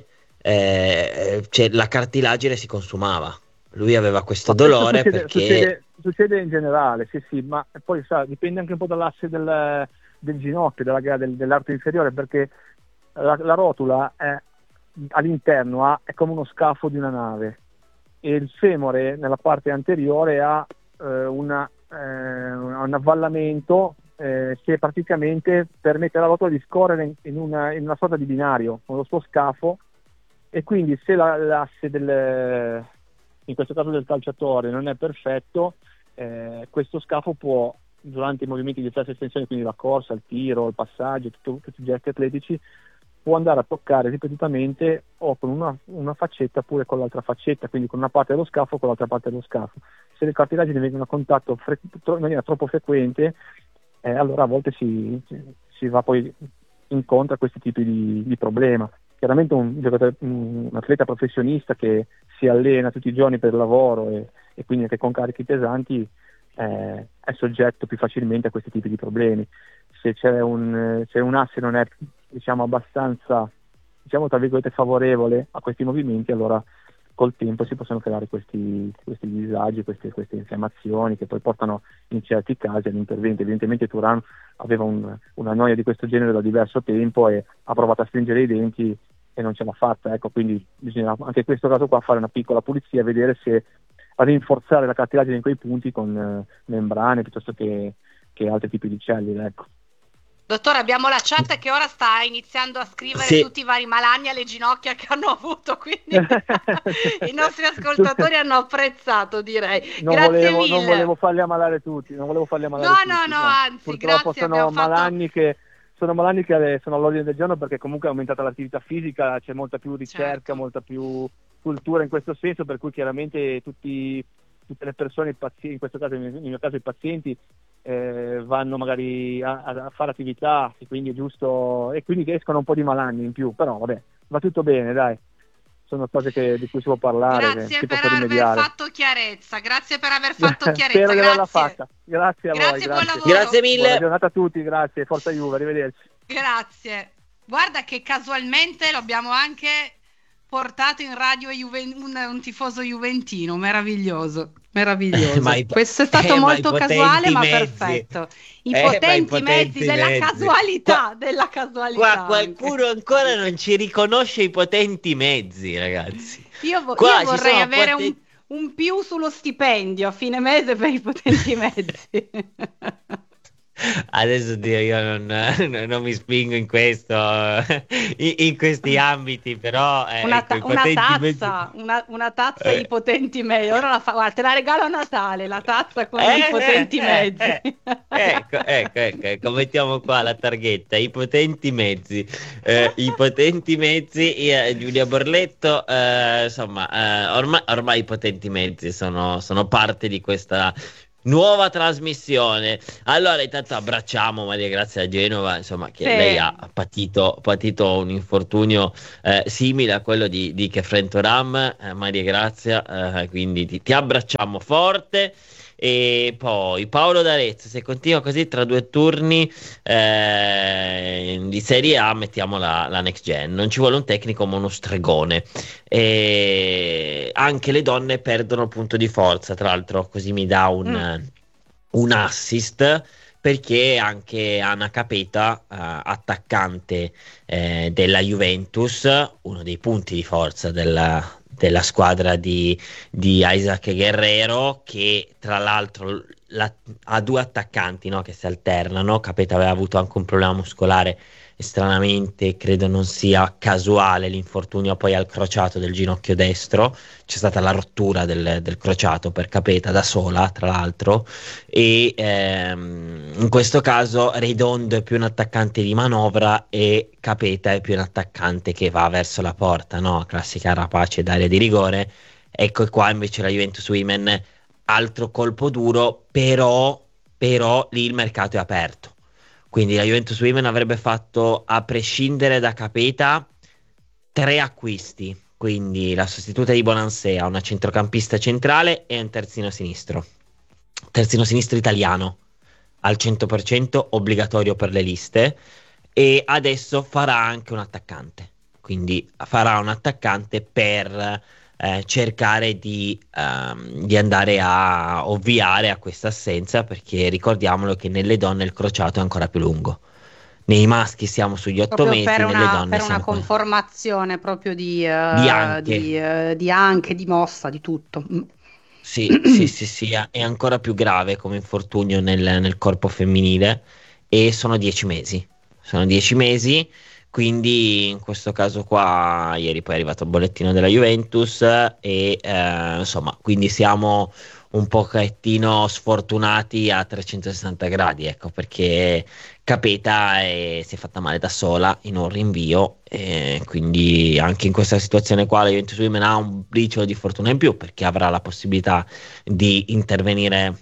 A: eh, cioè, la cartilagine si consumava. Lui aveva questo ma dolore
I: succede,
A: perché...
I: Succede, succede in generale, sì sì, ma poi sa, dipende anche un po' dall'asse del, del ginocchio, della, del, dell'arto inferiore, perché la, la rotula è all'interno ha, è come uno scafo di una nave, e il femore nella parte anteriore ha eh, una, eh, un avvallamento eh, che praticamente permette alla rotola di scorrere in, in, una, in una sorta di binario con lo suo scafo, e quindi se la, l'asse del, in questo caso del calciatore, non è perfetto, eh, questo scafo può, durante i movimenti di stessa estensione, quindi la corsa, il tiro, il passaggio, tutto, tutti i gesti atletici, può andare a toccare ripetutamente o con una, una faccetta oppure con l'altra faccetta, quindi con una parte dello scafo o con l'altra parte dello scafo. Se le cartilagini vengono a contatto fre- in maniera troppo frequente, eh, allora a volte si, si va poi incontro a questi tipi di, di problema. Chiaramente un, giocatore, un atleta professionista che si allena tutti i giorni per lavoro e, e quindi anche con carichi pesanti eh, è soggetto più facilmente a questi tipi di problemi. Se c'è un, se un asse non è, diciamo, abbastanza, diciamo, tra virgolette, favorevole a questi movimenti, allora col tempo si possono creare questi, questi disagi, queste, queste infiammazioni che poi portano in certi casi all'intervento. Evidentemente Thuram aveva un, una noia di questo genere da diverso tempo e ha provato a stringere i denti e non ce l'ha fatta, ecco, quindi bisogna anche in questo caso qua fare una piccola pulizia e vedere se rinforzare la cartilagine in quei punti con eh, membrane piuttosto che, che altri tipi di cellule, ecco.
B: Dottore, abbiamo la chat che ora sta iniziando a scrivere
A: sì.
B: tutti i vari malanni alle ginocchia che hanno avuto, quindi i nostri ascoltatori hanno apprezzato, direi.
I: Non
B: grazie
I: volevo,
B: mille.
I: Non volevo farli ammalare tutti, non volevo farli ammalare
B: no,
I: tutti.
B: No, no, no, anzi,
I: purtroppo
B: grazie,
I: sono malanni
B: fatto...
I: che sono malanni che sono all'ordine del giorno, perché comunque è aumentata l'attività fisica, c'è molta più ricerca, certo. molta più cultura in questo senso, per cui chiaramente tutti, tutte le persone, i pazienti, in questo caso, nel mio caso i pazienti, Eh, vanno magari a, a fare attività, e quindi è giusto, e quindi escono un po' di malanni in più, però vabbè, va tutto bene, dai, sono cose che, di cui si può parlare.
B: Grazie per aver fatto chiarezza, grazie per aver fatto chiarezza.
I: Spero di averla
B: grazie.
I: fatta. Grazie a
B: grazie,
I: voi,
B: buon
I: grazie.
B: lavoro.
A: Grazie mille.
I: Buona giornata a tutti, grazie, forza Juve, arrivederci.
B: Grazie. Guarda che casualmente lo abbiamo anche portato in radio Juve- un, un tifoso juventino, meraviglioso. Meraviglioso.
A: Ma i,
B: Questo è stato
A: eh,
B: molto
A: ma
B: casuale, ma
A: mezzi.
B: perfetto. I
A: eh,
B: potenti,
A: i potenti
B: mezzi,
A: mezzi
B: della casualità,
A: Qua,
B: della casualità.
A: Qua qualcuno ancora non ci riconosce i potenti mezzi, ragazzi.
B: Io, vo-
A: Qua
B: io vorrei avere
A: poten-
B: un, un più sullo stipendio a fine mese per i potenti mezzi.
A: Adesso Dio, io non, non mi spingo in questo, in, in questi ambiti, però eh,
B: Una,
A: ecco,
B: ta- una tazza,
A: mezzi...
B: una, una tazza
A: eh.
B: i potenti mezzi. Ora la fa, guarda, te la regalo a Natale, la tazza con
A: Eh,
B: i potenti
A: eh,
B: mezzi.
A: eh, ecco, ecco, ecco, ecco, mettiamo qua la targhetta, i potenti mezzi, eh, i potenti mezzi, eh, Giulia Borletto, eh, insomma, eh, ormai, ormai i potenti mezzi sono, sono parte di questa nuova trasmissione. Allora, intanto abbracciamo Maria Grazia Genova, insomma, che
B: Sì.
A: lei ha patito, patito un infortunio eh, simile a quello di, di Kefren Turam, eh, Maria Grazia, eh, quindi ti, ti abbracciamo forte. E poi Paolo D'Arezzo, se continua così tra due turni eh, di Serie A mettiamo la, la next gen, non ci vuole un tecnico ma uno stregone. E anche le donne perdono punto di forza, tra l'altro così mi dà un,
B: Mm.
A: un assist, perché anche Anna Capeta, eh, attaccante eh, della Juventus, uno dei punti di forza della, della squadra di, di Isaac Guerrero, che tra l'altro la- ha due attaccanti, no, che si alternano. Capeta aveva avuto anche un problema muscolare e stranamente credo non sia casuale l'infortunio poi al crociato del ginocchio destro. C'è stata la rottura del, del crociato per Capeta da sola, tra l'altro, e ehm, in questo caso Redondo è più un attaccante di manovra e Capeta è più un attaccante che va verso la porta, no? Classica rapace d'area di rigore. Ecco qua invece la Juventus Women, altro colpo duro, però, però lì il mercato è aperto. Quindi la Juventus Women avrebbe fatto, a prescindere da Capeta, tre acquisti. Quindi la sostituta di Bonansea, una centrocampista centrale e un terzino sinistro. Terzino sinistro italiano, al cento per cento obbligatorio per le liste. E adesso farà anche un attaccante. Quindi farà un attaccante per eh, cercare di, ehm, di andare a ovviare a questa assenza, perché ricordiamolo che nelle donne il crociato è ancora più lungo. Nei maschi siamo sugli otto
B: Proprio
A: mesi,
B: per
A: nelle
B: una,
A: donne
B: per una
A: siamo qua-
B: conformazione proprio di, eh,
A: di anche.
B: di, eh, di anche, di mossa, di tutto. Mm.
A: Sì, sì, sì, sì, è ancora più grave come infortunio nel, nel corpo femminile, e sono dieci mesi. Sono dieci mesi, quindi in questo caso qua, ieri poi è arrivato il bollettino della Juventus e eh, insomma, quindi siamo un pochettino sfortunati a trecentosessanta gradi, ecco, perché Capeta è- si è fatta male da sola in un rinvio, e quindi anche in questa situazione qua la Juventus Women ha un briciolo di fortuna in più, perché avrà la possibilità di intervenire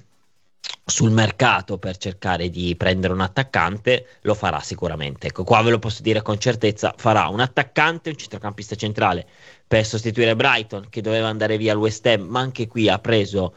A: sul mercato per cercare di prendere un attaccante. Lo farà sicuramente, ecco, qua ve lo posso dire con certezza: farà un attaccante, un centrocampista centrale per sostituire Brighton, che doveva andare via al West Ham, ma anche qui ha preso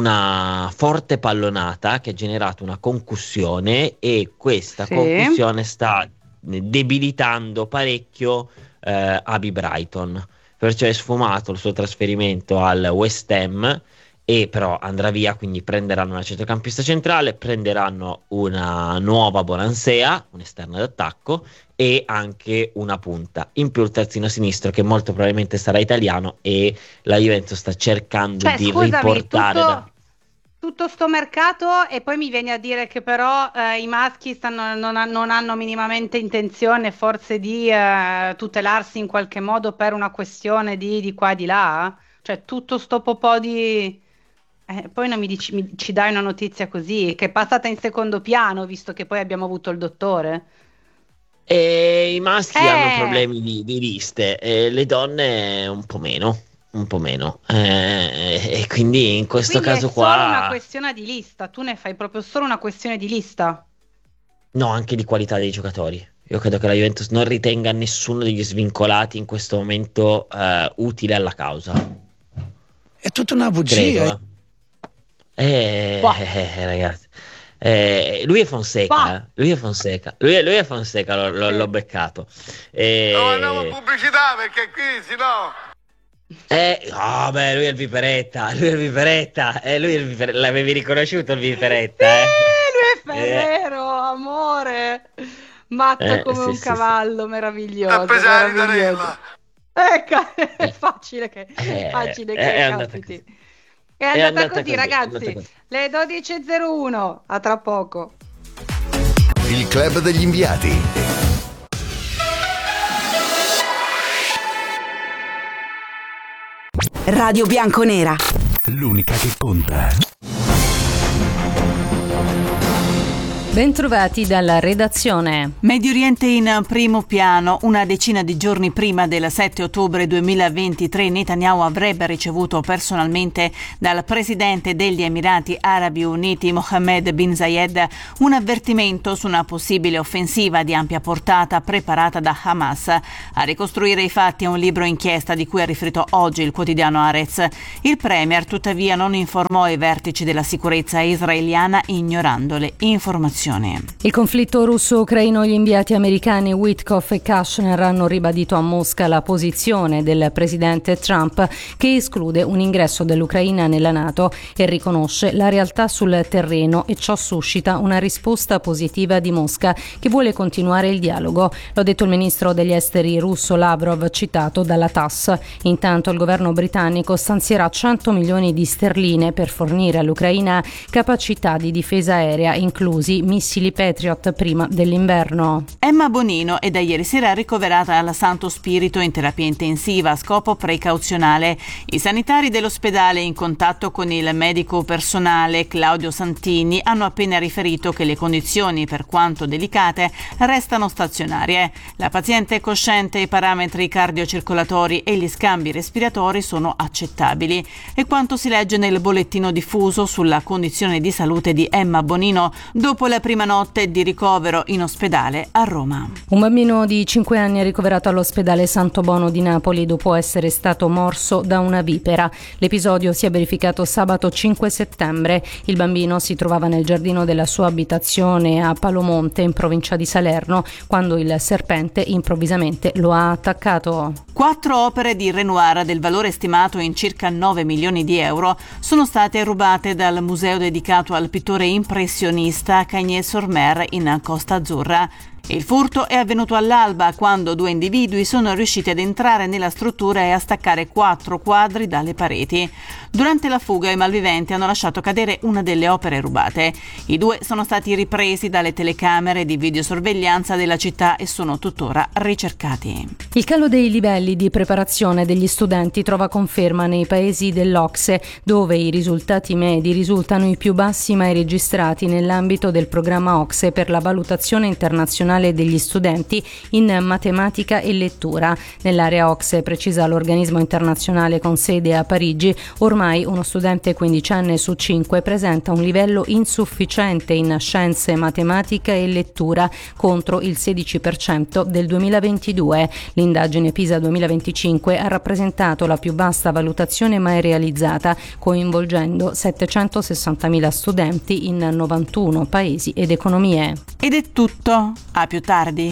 A: una forte pallonata che ha generato una concussione, e questa
B: Sì.
A: concussione sta debilitando parecchio eh, Abi Brighton, perciò è sfumato il suo trasferimento al West Ham, e però andrà via, quindi prenderanno una centrocampista centrale, prenderanno una nuova Bonansea, un esterno d'attacco, e anche una punta, in più il terzino sinistro che molto probabilmente sarà italiano, e la Juventus sta cercando
B: Cioè,
A: di
B: scusami,
A: riportare
B: tutto,
A: da...
B: tutto sto mercato, e poi mi vieni a dire che però eh, i maschi stanno- non, ha- non hanno minimamente intenzione forse di eh, tutelarsi in qualche modo per una questione di, di qua e di là? Cioè, tutto sto po' di... eh, poi non mi dici, mi- ci dai una notizia così, che è passata in secondo piano, visto che poi abbiamo avuto il dottore?
A: E i maschi
B: Eh.
A: hanno problemi di, di liste, e le donne un po' meno, un po' meno. Eh, e quindi in questo
B: Quindi
A: caso
B: è solo una
A: qua,
B: questione di lista, tu ne fai proprio solo una questione di lista.
A: no, anche di qualità dei giocatori. Io credo che la Juventus non ritenga nessuno degli svincolati in questo momento eh, utile alla causa.
J: È tutta una bugia.
A: Credo. Eh,
B: Bah.
A: eh, eh, ragazzi. Eh, lui è Fonseca,
B: Bah.
A: eh. Lui è Fonseca, lui è, lui è Fonseca, l'ho, l'ho-
B: Sì.
A: l'ho beccato. Eh,
K: No, andiamo a pubblicità perché qui si no.
A: Eh, oh, beh, lui è il Viperetta, lui è il Viperetta, eh, lui è il Viperetta, l'avevi riconosciuto il Viperetta, eh?
B: Eh, lui è Ferrero, amore, matto
A: Eh,
B: come
A: sì,
B: un
A: sì,
B: cavallo,
K: A
B: meraviglioso,
K: pesare di
B: meraviglioso.
K: Danella.
B: Ecco, è facile che,
A: Eh,
B: facile
A: è-
B: che
A: è andata
B: capiti.
A: così.
B: È andata,
A: andata
B: così,
A: così, è
B: ragazzi.
A: andata così.
B: Le dodici e zero uno, a tra poco.
D: il club degli inviati.
E: Radio Bianconera.
D: L'unica che conta.
F: Bentrovati dalla redazione.
L: Medio Oriente in primo piano. Una decina di giorni prima del sette ottobre duemilaventitré Netanyahu avrebbe ricevuto personalmente dal presidente degli Emirati Arabi Uniti Mohammed bin Zayed un avvertimento su una possibile offensiva di ampia portata preparata da Hamas. A ricostruire i fatti è un libro inchiesta di cui ha riferito oggi il quotidiano Haaretz. Il premier tuttavia non informò i vertici della sicurezza israeliana ignorando le informazioni.
F: Il conflitto russo-ucraino, gli inviati americani Witkoff e Kushner hanno ribadito a Mosca la posizione del presidente Trump, che esclude un ingresso dell'Ucraina nella NATO e riconosce la realtà sul terreno, e ciò suscita una risposta positiva di Mosca, che vuole continuare il dialogo. L'ha detto il ministro degli esteri russo Lavrov, citato dalla T A S S. Intanto il governo britannico stanzierà cento milioni di sterline per fornire all'Ucraina capacità di difesa aerea, inclusi missili Patriot, prima dell'inverno.
L: Emma Bonino è da ieri sera ricoverata al Santo Spirito in terapia intensiva a scopo precauzionale. I sanitari dell'ospedale, in contatto con il medico personale Claudio Santini, hanno appena riferito che le condizioni, per quanto delicate, restano stazionarie. La paziente è cosciente, i parametri cardiocircolatori e gli scambi respiratori sono accettabili. È quanto si legge nel bollettino diffuso sulla condizione di salute di Emma Bonino dopo la prima notte di ricovero in ospedale a Roma.
F: Un bambino di cinque anni è ricoverato all'ospedale Santo Bono di Napoli dopo essere stato morso da una vipera. L'episodio si è verificato sabato cinque settembre. Il bambino si trovava nel giardino della sua abitazione a Palomonte, in provincia di Salerno, quando il serpente improvvisamente lo ha attaccato.
L: Quattro opere di Renoir del valore stimato in circa nove milioni di euro sono state rubate dal museo dedicato al pittore impressionista Cagnes-sur-Mer in Costa Azzurra. Il furto è avvenuto all'alba, quando due individui sono riusciti ad entrare nella struttura e a staccare quattro quadri dalle pareti. Durante la fuga i malviventi hanno lasciato cadere una delle opere rubate. I due sono stati ripresi dalle telecamere di videosorveglianza della città e sono tuttora ricercati.
F: Il calo dei livelli di preparazione degli studenti trova conferma nei paesi dell'Ocse, dove i risultati medi risultano i più bassi mai registrati nell'ambito del programma O C S E per la valutazione internazionale degli studenti in matematica e lettura. Nell'area O C S E, precisa l'organismo internazionale con sede a Parigi, ormai uno studente quindicenne su cinque presenta un livello insufficiente in scienze, matematica e lettura, contro il sedici per cento del duemilaventidue. L'indagine PISA duemilaventicinque ha rappresentato la più vasta valutazione mai realizzata, coinvolgendo settecentosessantamila studenti in novantuno paesi ed economie.
L: Ed è tutto. A più tardi.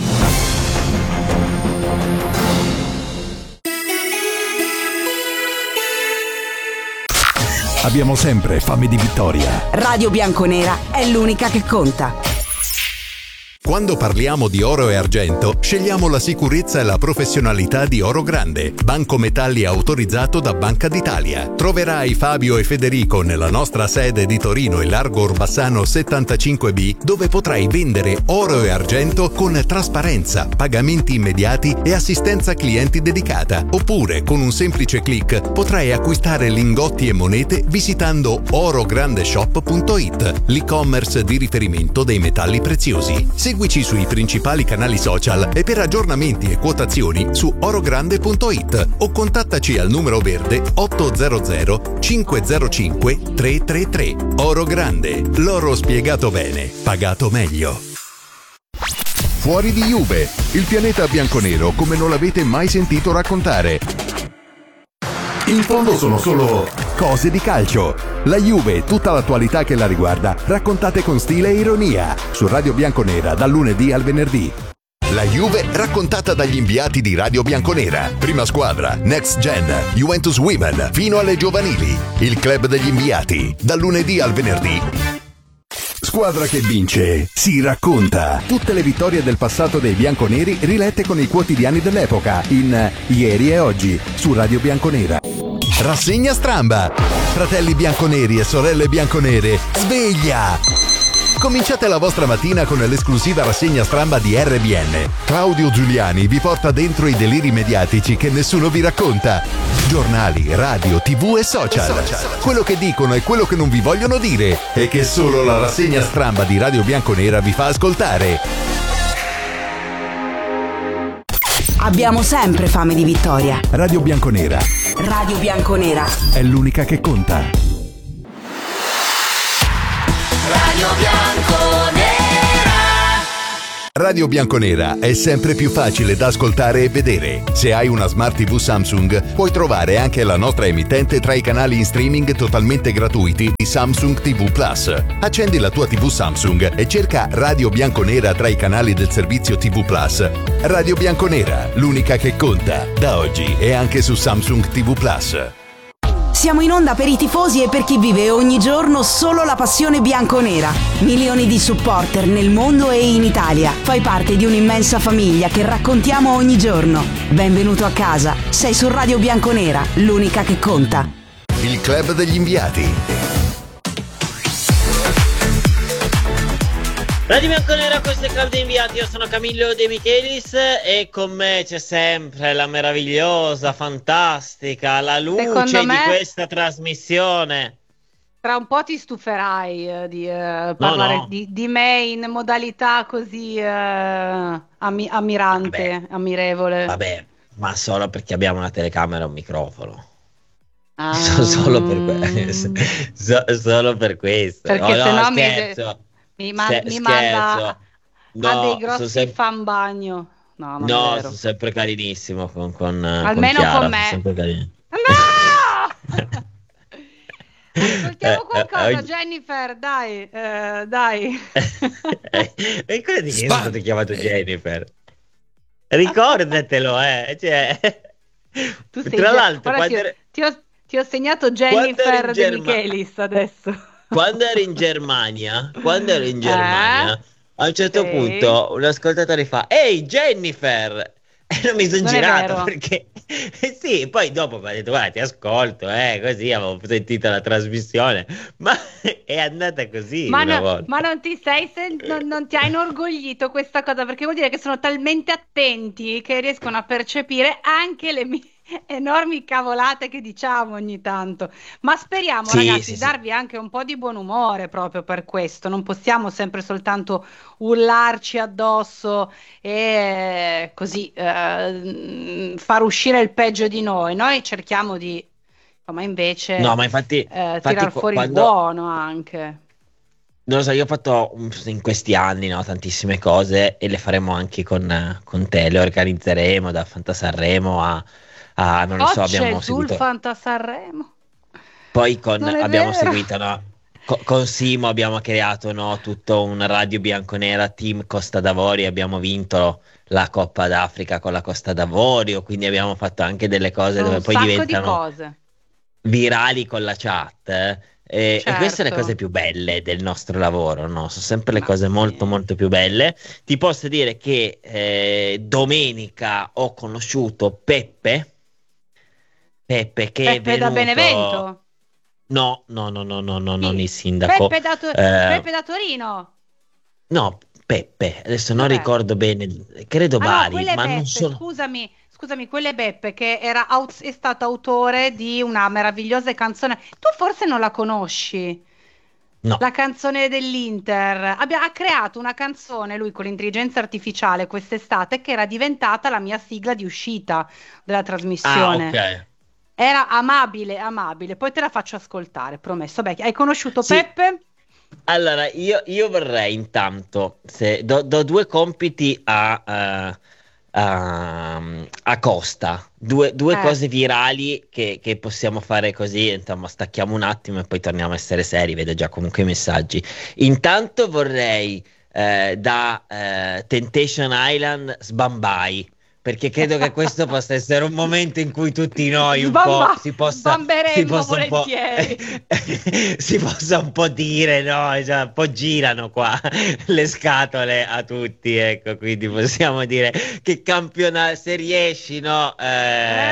D: Abbiamo sempre fame di vittoria.
E: Radio Bianconera è l'unica che conta.
M: Quando parliamo di oro e argento, scegliamo la sicurezza e la professionalità di Oro Grande, banco metalli autorizzato da Banca d'Italia. Troverai Fabio e Federico nella nostra sede di Torino in Largo Orbassano settantacinque B, dove potrai vendere oro e argento con trasparenza, pagamenti immediati e assistenza clienti dedicata. Oppure, con un semplice click, potrai acquistare lingotti e monete visitando orograndeshop punto it, l'e-commerce di riferimento dei metalli preziosi. Seguici sui principali canali social e per aggiornamenti e quotazioni su orogrande punto it o contattaci al numero verde ottocento cinquecentocinque trecentotrentatré. Oro Grande, l'oro spiegato bene, pagato meglio.
D: Fuori di Juve, il pianeta bianconero come non l'avete mai sentito raccontare. In fondo sono solo cose di calcio. La Juve e tutta l'attualità che la riguarda, raccontate con stile e ironia, su Radio Bianconera dal lunedì al venerdì.
M: La Juve raccontata dagli inviati di Radio Bianconera. Prima squadra, Next Gen, Juventus Women, fino alle giovanili. Il club degli inviati, dal lunedì al venerdì.
D: Squadra che vince, si racconta. Tutte le vittorie del passato dei bianconeri rilette con i quotidiani dell'epoca in Ieri e Oggi su Radio Bianconera.
M: Rassegna stramba. Fratelli bianconeri e sorelle bianconere, sveglia! Incominciate la vostra mattina con l'esclusiva rassegna stramba di R B N. Claudio Giuliani vi porta dentro i deliri mediatici che nessuno vi racconta. Giornali, radio, tv e social. Quello che dicono e quello che non vi vogliono dire e che solo la rassegna stramba di Radio Bianconera vi fa ascoltare.
E: Abbiamo sempre fame di vittoria.
D: Radio Bianconera
E: Radio Bianconera
D: è l'unica che conta.
N: Radio Bianconera.
M: Radio Bianconera è sempre più facile da ascoltare e vedere. Se hai una Smart tivù Samsung, puoi trovare anche la nostra emittente tra i canali in streaming totalmente gratuiti di Samsung tivù Plus. Accendi la tua tivù Samsung e cerca Radio Bianconera tra i canali del servizio tivù Plus. Radio Bianconera, l'unica che conta, da oggi e anche su Samsung tivù Plus.
E: Siamo in onda per i tifosi e per chi vive ogni giorno solo la passione bianconera. Milioni di supporter nel mondo e in Italia. Fai parte di un'immensa famiglia che raccontiamo ogni giorno. Benvenuto a casa. Sei su Radio Bianconera, l'unica che conta.
M: Il club degli inviati.
A: Radio Bianconera, questo è Club dei Inviati, io sono Camillo De Michelis e con me c'è sempre la meravigliosa, fantastica, la luce
B: Secondo me,
A: di questa trasmissione.
B: Tra un po' ti stuferai eh, di eh, parlare
A: No, no.
B: Di, di me in modalità così eh, ami- ammirante,
A: Vabbè.
B: ammirevole.
A: Vabbè, ma solo perché abbiamo una telecamera e un microfono.
B: Ah.
A: So- solo per questo. So- solo per questo.
B: Perché
A: Oh, no,
B: sennò mi-
A: scherzo.
B: Mi, ma-
A: Se-
B: mi
A: scherzo.
B: manda
A: No,
B: a dei
A: sono
B: grossi
A: sem-
B: fan bagno. No, non è
A: No,
B: vero.
A: sono sempre carinissimo con, con,
B: Almeno
A: con Chiara,
B: con me.
A: sono sempre carini.
B: Ascoltiamo
A: Eh,
B: qualcosa,
A: eh,
B: Jennifer, dai, eh, dai.
A: E quello di che è stato chiamato Jennifer? Ricordatelo, eh. Cioè,
B: Tu sei
A: tra
B: Ge-
A: l'altro,
B: guarda,
A: quando,
B: ti, ho,
A: ero,
B: ti ho- ti ho segnato
A: Quando ero
B: Jennifer
A: in
B: De
A: Germa-
B: Michelis adesso.
A: quando ero in Germania, quando ero in Germania,
B: Eh?
A: a un certo
B: Sì.
A: punto un ascoltatore fa: "Ehi Jennifer!" E non mi sono
B: Non è
A: girato
B: vero.
A: perché sì, poi dopo mi ha detto: "Guarda, ti ascolto, eh, così avevo sentito la trasmissione", ma è andata così
B: Ma,
A: una
B: no-
A: volta.
B: ma non ti sei sen- non, non ti ha inorgoglito questa cosa, perché vuol dire che sono talmente attenti che riescono a percepire anche le mie enormi cavolate che diciamo ogni tanto. Ma speriamo,
A: Sì,
B: ragazzi,
A: sì,
B: di
A: sì.
B: darvi anche un po' di buon umore proprio per questo. Non possiamo sempre soltanto urlarci addosso e così eh, far uscire il peggio di noi. Noi cerchiamo di, ma invece,
A: No, ma infatti,
B: eh,
A: infatti
B: tirar
A: qu-
B: fuori il
A: quando-
B: buono anche.
A: Non lo so, io ho fatto um, in questi anni, no, tantissime cose e le faremo anche con, eh, con te, le organizzeremo da Fantasanremo a, a non lo so,
B: Cocce
A: abbiamo
B: sul
A: seguito,
B: Fanta Sanremo.
A: poi con,
B: Non è
A: abbiamo
B: vero.
A: seguito, no, co- con Simo abbiamo creato, no, tutto un Radio Bianconera Team Costa d'Avorio, abbiamo vinto la Coppa d'Africa con la Costa d'Avorio, quindi abbiamo fatto anche delle cose
B: Un
A: dove poi
B: sacco
A: diventano
B: di cose.
A: virali con la chat, eh. E, e queste sono le
B: Certo.
A: cose più belle del nostro lavoro, no? Sono sempre le
B: Ma
A: cose
B: sì.
A: molto molto più belle. Ti posso dire che eh, domenica ho conosciuto Peppe Peppe che è
B: Peppe da
A: venuto.
B: Benevento.
A: No, no, no, no, no, no,
B: Sì.
A: non il sindaco.
B: Peppe da, To-
A: Eh,
B: Peppe da Torino.
A: No, Peppe, adesso non
B: Dov'è?
A: ricordo bene, credo
B: Ah no,
A: Bari,
B: quelle
A: ma
B: Beppe,
A: non sono.
B: scusami, scusami, quelle Beppe che era, au- è stato autore di una meravigliosa canzone. Tu forse non la conosci?
A: No.
B: La canzone dell'Inter. Abbia- ha creato una canzone lui con l'intelligenza artificiale quest'estate che era diventata la mia sigla di uscita della
A: Ah,
B: trasmissione.
A: ok.
B: Era amabile, amabile. Poi te la faccio ascoltare, promesso. Beh, hai conosciuto
A: Sì.
B: Peppe?
A: Allora, io, io vorrei intanto, se do, do due compiti a, eh, a, a Costa, due, due
B: Eh.
A: cose virali che, che possiamo fare così, insomma, stacchiamo un attimo e poi torniamo a essere seri, vedo già comunque i messaggi. Intanto vorrei eh, da eh, Temptation Island Sbambai, perché credo che questo possa essere un momento in cui tutti noi un
B: Sbamba-
A: po' si possa, si
B: sbamberemmo
A: possa un po',
B: volentieri.
A: si possa un po' dire, no? Cioè, un po' girano qua le scatole a tutti, ecco, quindi possiamo dire che campionato, se riesci, no? Eh,
B: Eh?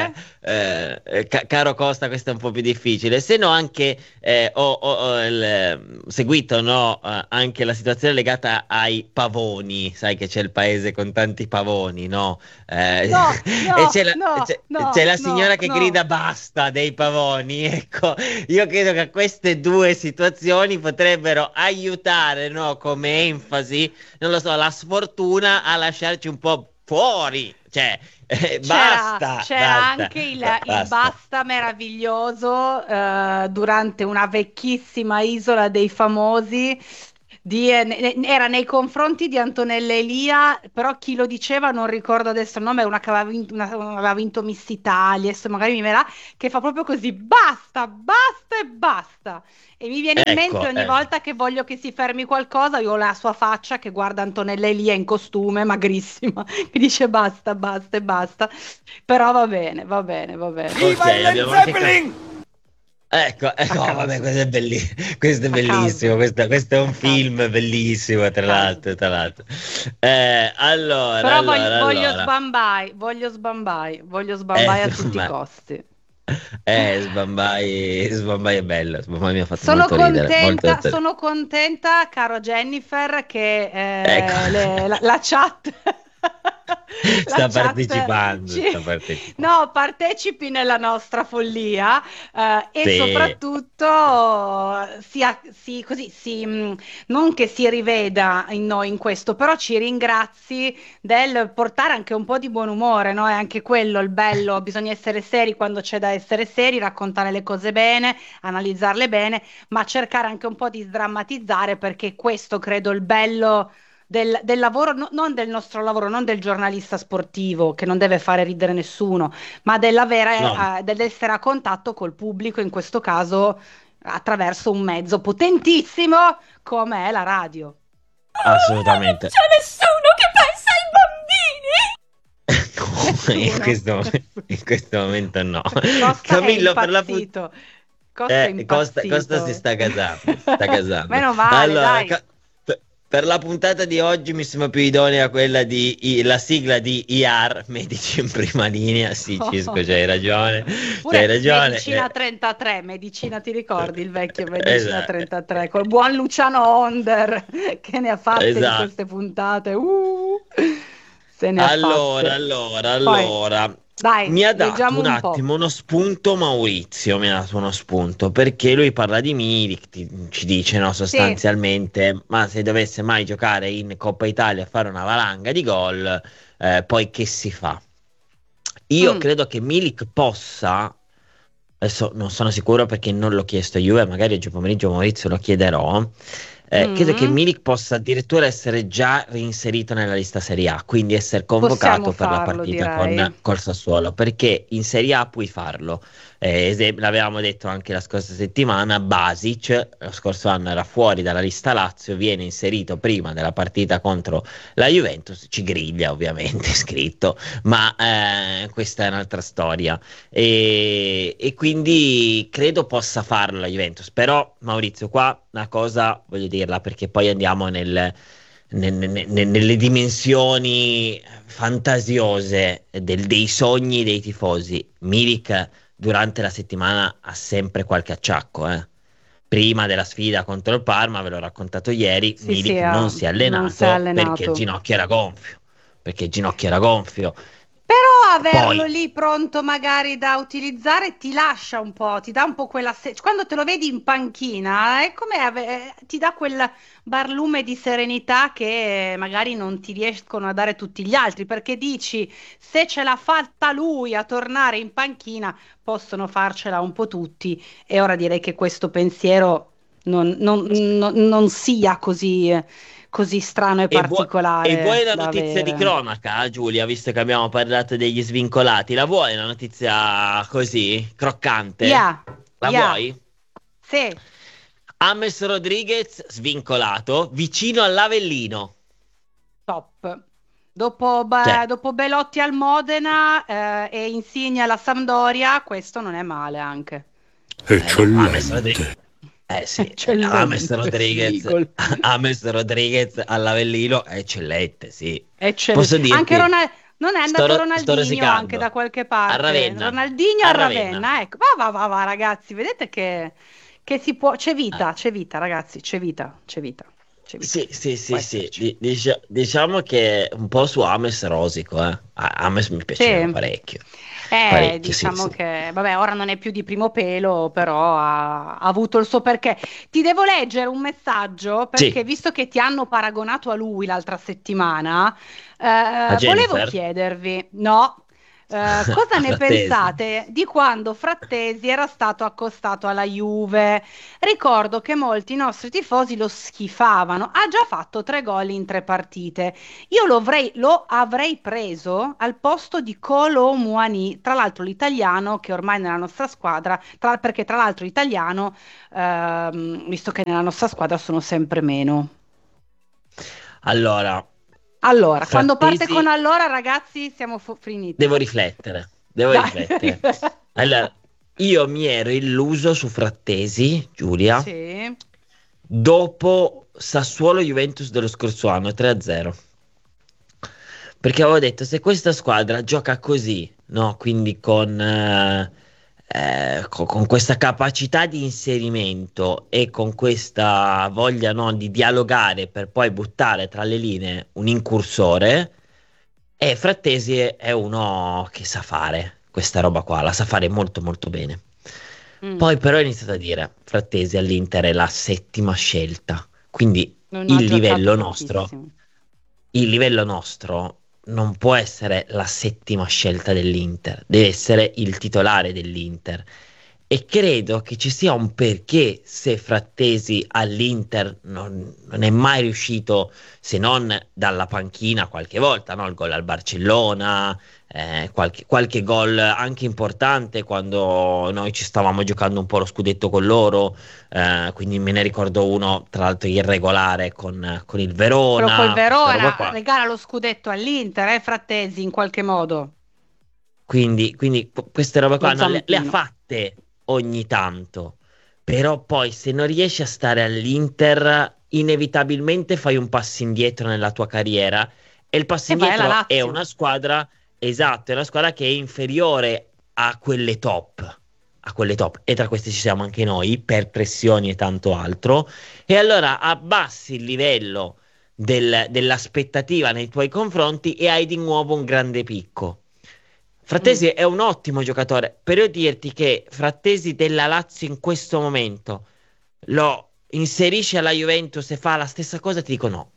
A: eh, ca- caro Costa, questo è un po' più difficile. Se no anche eh, ho, ho, ho il, seguito no, eh, anche la situazione legata ai pavoni, sai che c'è il paese con tanti pavoni, no? Eh,
B: No, no,
A: e c'è la,
B: no,
A: c'è,
B: no,
A: c'è la
B: no,
A: signora che
B: no.
A: grida basta dei pavoni, ecco, io credo che queste due situazioni potrebbero aiutare, no, come enfasi, non lo so, la sfortuna a lasciarci un po' fuori, cioè eh,
B: C'era,
A: basta,
B: c'era
A: basta,
B: anche il,
A: ba-
B: il
A: basta.
B: basta meraviglioso eh, durante una vecchissima isola dei famosi. Di, eh, ne- era nei confronti di Antonella Elia, però chi lo diceva non ricordo adesso il nome, è una che aveva vinto, una- aveva vinto Miss Italia, adesso magari mi verrà, che fa proprio così, basta, basta e basta. E mi viene in
A: Ecco,
B: mente ogni
A: eh.
B: volta che voglio che si fermi qualcosa, io ho la sua faccia che guarda Antonella Elia in costume, magrissima, che dice basta, basta e basta. Però va bene, va bene, va bene.
A: Ok, abbiamo anche Ecco, ecco, oh, vabbè, questo è, belli- questo è bellissimo, questo, questo è un film bellissimo, tra l'altro, tra l'altro. Eh, allora,
B: Però
A: allora,
B: voglio, voglio
A: allora.
B: sbambai, voglio sbambai, voglio sbambai
A: Eh,
B: a tutti i
A: ma-
B: costi.
A: Eh, Sbambai, Sbambai è bello, Sbambai mi ha fatto
B: Sono
A: molto ridere, molto
B: contenta,
A: molto ridere.
B: sono contenta, caro Jennifer, che eh,
A: Ecco.
B: le- la, la chat
A: Sta
B: chat
A: partecipando,
B: ci-
A: sta partecipando.
B: no, partecipi nella nostra follia eh, e
A: Sì.
B: soprattutto sia, si, così, si, mh, non che si riveda in noi in questo, però ci ringrazi del portare anche un po' di buon umore, no? È anche quello il bello, bisogna essere seri quando c'è da essere seri, raccontare le cose bene, analizzarle bene, ma cercare anche un po' di sdrammatizzare, perché questo credo il bello del, del lavoro, no- non del nostro lavoro, non del giornalista sportivo che non deve fare ridere nessuno, ma dell'avere,
A: No.
B: eh, dell'essere a contatto col pubblico, in questo caso attraverso un mezzo potentissimo come è la radio.
A: Assolutamente.
N: nessuno che pensa ai bambini!
A: In questo, in questo momento no.
B: Costa
A: Camillo,
B: è
A: per la pu-
B: impazzito. Costa è
A: Eh, Costa,
B: impazzito.
A: Costa si sta casando, si sta casando.
B: Meno male,
A: Allora,
B: dai.
A: ca- per, per la puntata di oggi mi sembra più idonea quella di i- la sigla di I A R, Medici in prima linea. Sì, Cisco, c'hai ragione,
B: Pure
A: c'hai ragione.
B: Medicina
A: Eh,
B: trentatré, Medicina, ti ricordi il vecchio Medicina
A: Esatto.
B: trentatré col buon Luciano Onder che ne ha fatte
A: Esatto.
B: di queste puntate. Uh, se ne ha
A: Allora,
B: fatte.
A: allora,
B: Poi,
A: allora.
B: dai,
A: Mi ha dato
B: leggiamo
A: un
B: un po'.
A: attimo uno spunto Maurizio, mi ha dato uno spunto, perché lui parla di Milik, ti- ci dice no, sostanzialmente, ma se dovesse mai giocare in Coppa Italia e fare una valanga di gol, eh, poi che si fa? Io
B: Mm.
A: credo che Milik possa, adesso non sono sicuro perché non l'ho chiesto a Juve, magari oggi pomeriggio Maurizio lo chiederò. Eh,
B: Mm.
A: Credo che Milik possa addirittura essere già reinserito nella lista Serie A, quindi essere convocato
B: Possiamo
A: per la
B: farlo,
A: partita
B: direi.
A: con col Sassuolo, perché in Serie A puoi farlo. Eh, esem- l'avevamo detto anche la scorsa settimana, Basic lo scorso anno era fuori dalla lista Lazio, viene inserito prima della partita contro la Juventus, ci griglia ovviamente scritto, ma eh, questa è un'altra storia. E, e quindi credo possa farlo la Juventus, però Maurizio qua una cosa voglio dirla perché poi andiamo nel, nel- nel- nel- nelle dimensioni fantasiose del- dei sogni dei tifosi. Milik durante la settimana ha sempre qualche acciacco, eh. Prima della sfida contro il Parma, ve l'ho raccontato ieri,
B: Sì,
A: Milik
B: sì, ha-
A: non si è allenato,
B: non si è allenato.
A: perché il ginocchio era gonfio, perché il ginocchio era gonfio.
B: Però averlo
A: Poi-
B: lì pronto magari da utilizzare ti lascia un po', ti dà un po' quella... se- quando te lo vedi in panchina è come ave- ti dà quel barlume di serenità che magari non ti riescono a dare tutti gli altri, perché dici se ce l'ha fatta lui a tornare in panchina possono farcela un po' tutti, e ora direi che questo pensiero non, non- non- non sia così, eh, così strano e
A: E, vuoi-
B: particolare
A: e vuoi la
B: da
A: notizia di
B: avere.
A: cronaca, Giulia, visto che abbiamo parlato degli svincolati? La vuoi una notizia così, croccante?
B: Yeah,
A: La
B: yeah.
A: vuoi?
B: Sì.
A: James Rodriguez svincolato vicino all'Avellino.
B: Top. Dopo, Ba-
A: Cioè.
B: dopo Belotti al Modena eh, e Insigne alla Sampdoria, questo non è male anche.
A: James Rodriguez. Eh sì,
B: Eccellente,
A: James Rodriguez,
B: Eagle.
A: James Rodriguez all'Avellino è eccellente, sì.
B: Eccellente.
A: Posso dirti?
B: Anche Ronald- Non è andato
A: sto, sto
B: Ronaldinho
A: rosicando.
B: anche da qualche parte?
A: A Ravenna.
B: Ronaldinho
A: A
B: a
A: Ravenna.
B: Ravenna, ecco. Va, va, va, va, ragazzi, vedete che, che si può. C'è vita, c'è vita, ragazzi, c'è vita, c'è vita. C'è vita.
A: Sì, sì, sì,
B: Può
A: sì.
B: esserci.
A: Di- dicia- diciamo che un po' su Ames rosico, eh. A- Ames mi piaceva
B: Sì.
A: parecchio.
B: Eh,
A: Parecchio, sì,
B: diciamo
A: sì.
B: che, vabbè, ora non è più di primo pelo, però ha, ha avuto il suo perché. Ti devo leggere un messaggio perché,
A: Sì.
B: visto che ti hanno paragonato a lui l'altra settimana,
A: A
B: eh, volevo
A: Jennifer?
B: chiedervi, no, eh, cosa
A: A
B: ne
A: Frattesi.
B: pensate di quando Frattesi era stato accostato alla Juve? Ricordo che molti nostri tifosi lo schifavano, ha già fatto tre gol in tre partite. Io lo avrei, lo avrei preso al posto di Kolo Muani, tra l'altro l'italiano che ormai nella nostra squadra, tra- perché tra l'altro italiano, ehm, visto che nella nostra squadra sono sempre meno.
A: Allora,
B: Allora, quando parte
A: Frattesi,
B: con allora, ragazzi, siamo fu- finiti.
A: devo riflettere. Devo
B: Dai.
A: riflettere. Allora, io mi ero illuso su Frattesi, Giulia,
B: Sì.
A: dopo Sassuolo Juventus dello scorso anno tre a zero. Perché avevo detto, se questa squadra gioca così, no? Quindi con, eh, eh, co- con questa capacità di inserimento e con questa voglia, no, di dialogare per poi buttare tra le linee un incursore, e Frattesi è è uno che sa fare questa roba qua, la sa fare molto molto bene.
B: Mm.
A: Poi però ho iniziato a dire, Frattesi all'Inter è la settima scelta, quindi
B: Non ha
A: il livello
B: giocato
A: nostro,
B: pochissimo.
A: il livello nostro non può essere la settima scelta dell'Inter, deve essere il titolare dell'Inter. E credo che ci sia un perché se Frattesi all'Inter non, non è mai riuscito, se non dalla panchina qualche volta, no? Il gol al Barcellona, eh, qualche, qualche gol anche importante quando noi ci stavamo giocando un po' lo scudetto con loro, eh, quindi me ne ricordo uno tra l'altro irregolare con, con il
B: Quello col
A: Verona, questa roba
B: Verona
A: qua.
B: regala lo scudetto all'Inter, eh, Frattesi, in qualche modo.
A: Quindi, quindi qu- queste robe qua
B: Lo
A: no, le, le ha
B: zampino.
A: fatte ogni tanto, però poi se non riesci a stare all'Inter, inevitabilmente fai un passo indietro nella tua carriera e il passo
B: E vai alla
A: indietro è
B: Lazio.
A: una squadra, esatto, è una squadra che è inferiore a quelle top, a quelle top, e tra queste ci siamo anche noi, per pressioni e tanto altro, e allora abbassi il livello del- dell'aspettativa nei tuoi confronti e hai di nuovo un grande picco. Frattesi è un ottimo giocatore, però dirti che Frattesi della Lazio in questo momento lo inserisce alla Juventus e fa la stessa cosa, ti dico no.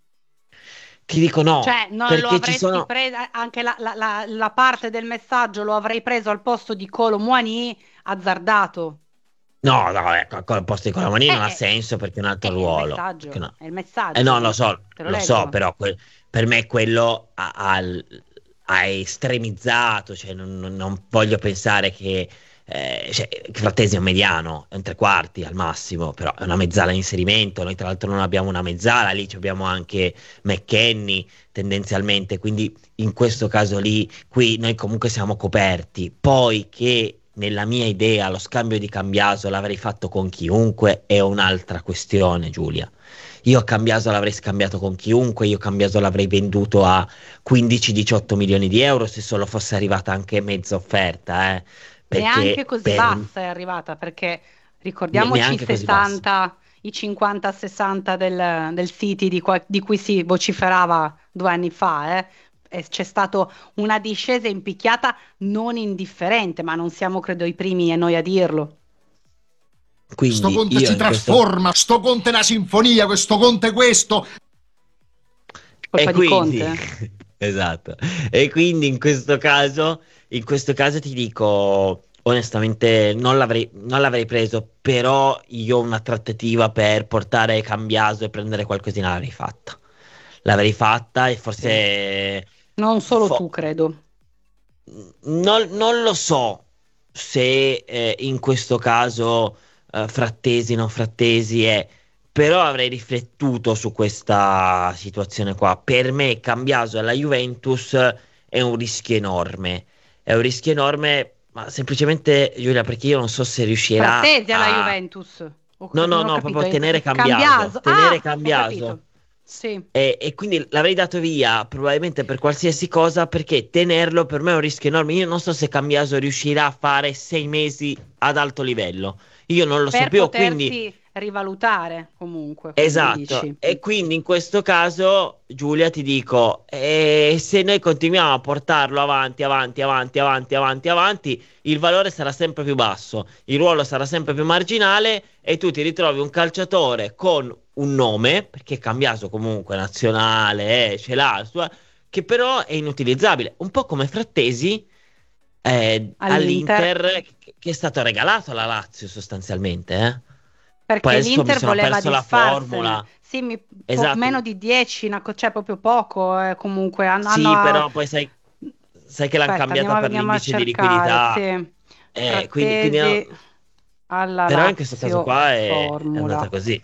A: Ti dico no,
B: Cioè, non lo
A: perché ci
B: avresti
A: sono...
B: preso, anche la, la- la- la parte del messaggio lo avrei preso al posto di Kolo Muani azzardato.
A: No, no, ecco, al posto di Colamanì non ha
B: Eh,
A: senso perché è un altro
B: È il
A: ruolo.
B: messaggio,
A: Perché no?
B: è il messaggio.
A: Eh no, lo so,
B: Te lo
A: lo so,
B: leggo.
A: però que- per me quello ha, ha l- ha estremizzato, cioè non, non- non voglio pensare che, eh, cioè, che Frattesi è un mediano, è un tre quarti al massimo, però è una mezzala in inserimento, noi tra l'altro non abbiamo una mezzala, lì ci abbiamo anche McKennie tendenzialmente, quindi in questo caso lì, qui noi comunque siamo coperti, poi che nella mia idea lo scambio di Cambiaso l'avrei fatto con chiunque è un'altra questione, Giulia. Io a Cambiaso l'avrei scambiato con chiunque, io Cambiaso l'avrei venduto a quindici diciotto milioni di euro se solo fosse arrivata anche mezza offerta, eh.
B: Neanche
A: Perché
B: così
A: per-
B: bassa è arrivata, perché ricordiamoci i
A: neanche così
B: sessanta, i cinquanta sessanta del, del City di, qua- di cui si vociferava due anni fa, eh. E c'è stata una discesa in picchiata non indifferente, ma non siamo credo i primi e noi a dirlo.
A: Quindi
O: Sto conte
A: io
O: si
A: in questo-
O: trasforma, sto conte è una sinfonia, questo conte è questo.
B: Colpa
A: e
B: di
A: quindi,
B: Conte.
A: esatto. E quindi in questo caso, in questo caso ti dico onestamente non l'avrei, non l'avrei preso, però io una trattativa per portare Cambiaso e prendere qualcosina l'avrei fatta. L'avrei fatta e forse
B: Non solo
A: fo-
B: tu, credo.
A: non, non lo so se eh, in questo caso eh, Frattesi, non Frattesi è, però avrei riflettuto su questa situazione qua. Per me Cambiaso alla Juventus è un rischio enorme, è un rischio enorme, ma semplicemente Giulia, perché io non so se riuscirà
B: Frattesi alla
A: a...
B: Juventus. Ho-
A: No, no,
B: non ho
A: no,
B: capito,
A: proprio
B: eh,
A: tenere Cambiaso,
B: Cambiaso.
A: tenere
B: Ah, ho
A: Cambiaso.
B: capito. Sì.
A: E, e quindi l'avrei dato via probabilmente per qualsiasi cosa, perché tenerlo per me è un rischio enorme. Io non so se Cambiaso riuscirà a fare sei mesi ad alto livello, io non lo
B: Per
A: so più,
B: potersi
A: quindi
B: rivalutare comunque, come
A: esatto,
B: dici.
A: e quindi in questo caso, Giulia, ti dico, eh, se noi continuiamo a portarlo avanti, avanti, avanti, avanti, avanti, avanti, il valore sarà sempre più basso, il ruolo sarà sempre più marginale e tu ti ritrovi un calciatore con un nome, perché Cambiaso comunque nazionale, eh, ce l'ha, sua- che però è inutilizzabile, un po' come Frattesi eh,
B: All'Inter.
A: all'Inter, che, che è stato regalato alla Lazio sostanzialmente, eh.
B: Perché
A: Poi adesso mi
B: l'Inter
A: sono
B: voleva
A: perso la
B: disfarsene.
A: formula.
B: Sì, mi- po-
A: Esatto.
B: meno di dieci, una co- cioè proprio poco, eh, comunque. Han-
A: Sì,
B: hanno-
A: però poi sai, sai che l'hanno
B: Aspetta,
A: cambiata
B: andiamo,
A: per
B: andiamo a
A: l'indice di
B: cercare,
A: liquidità.
B: sì.
A: Eh, quindi, quindi no-
B: Frattesi alla
A: però in questo caso
B: Lazio
A: qua è, è
B: formula.
A: andata così.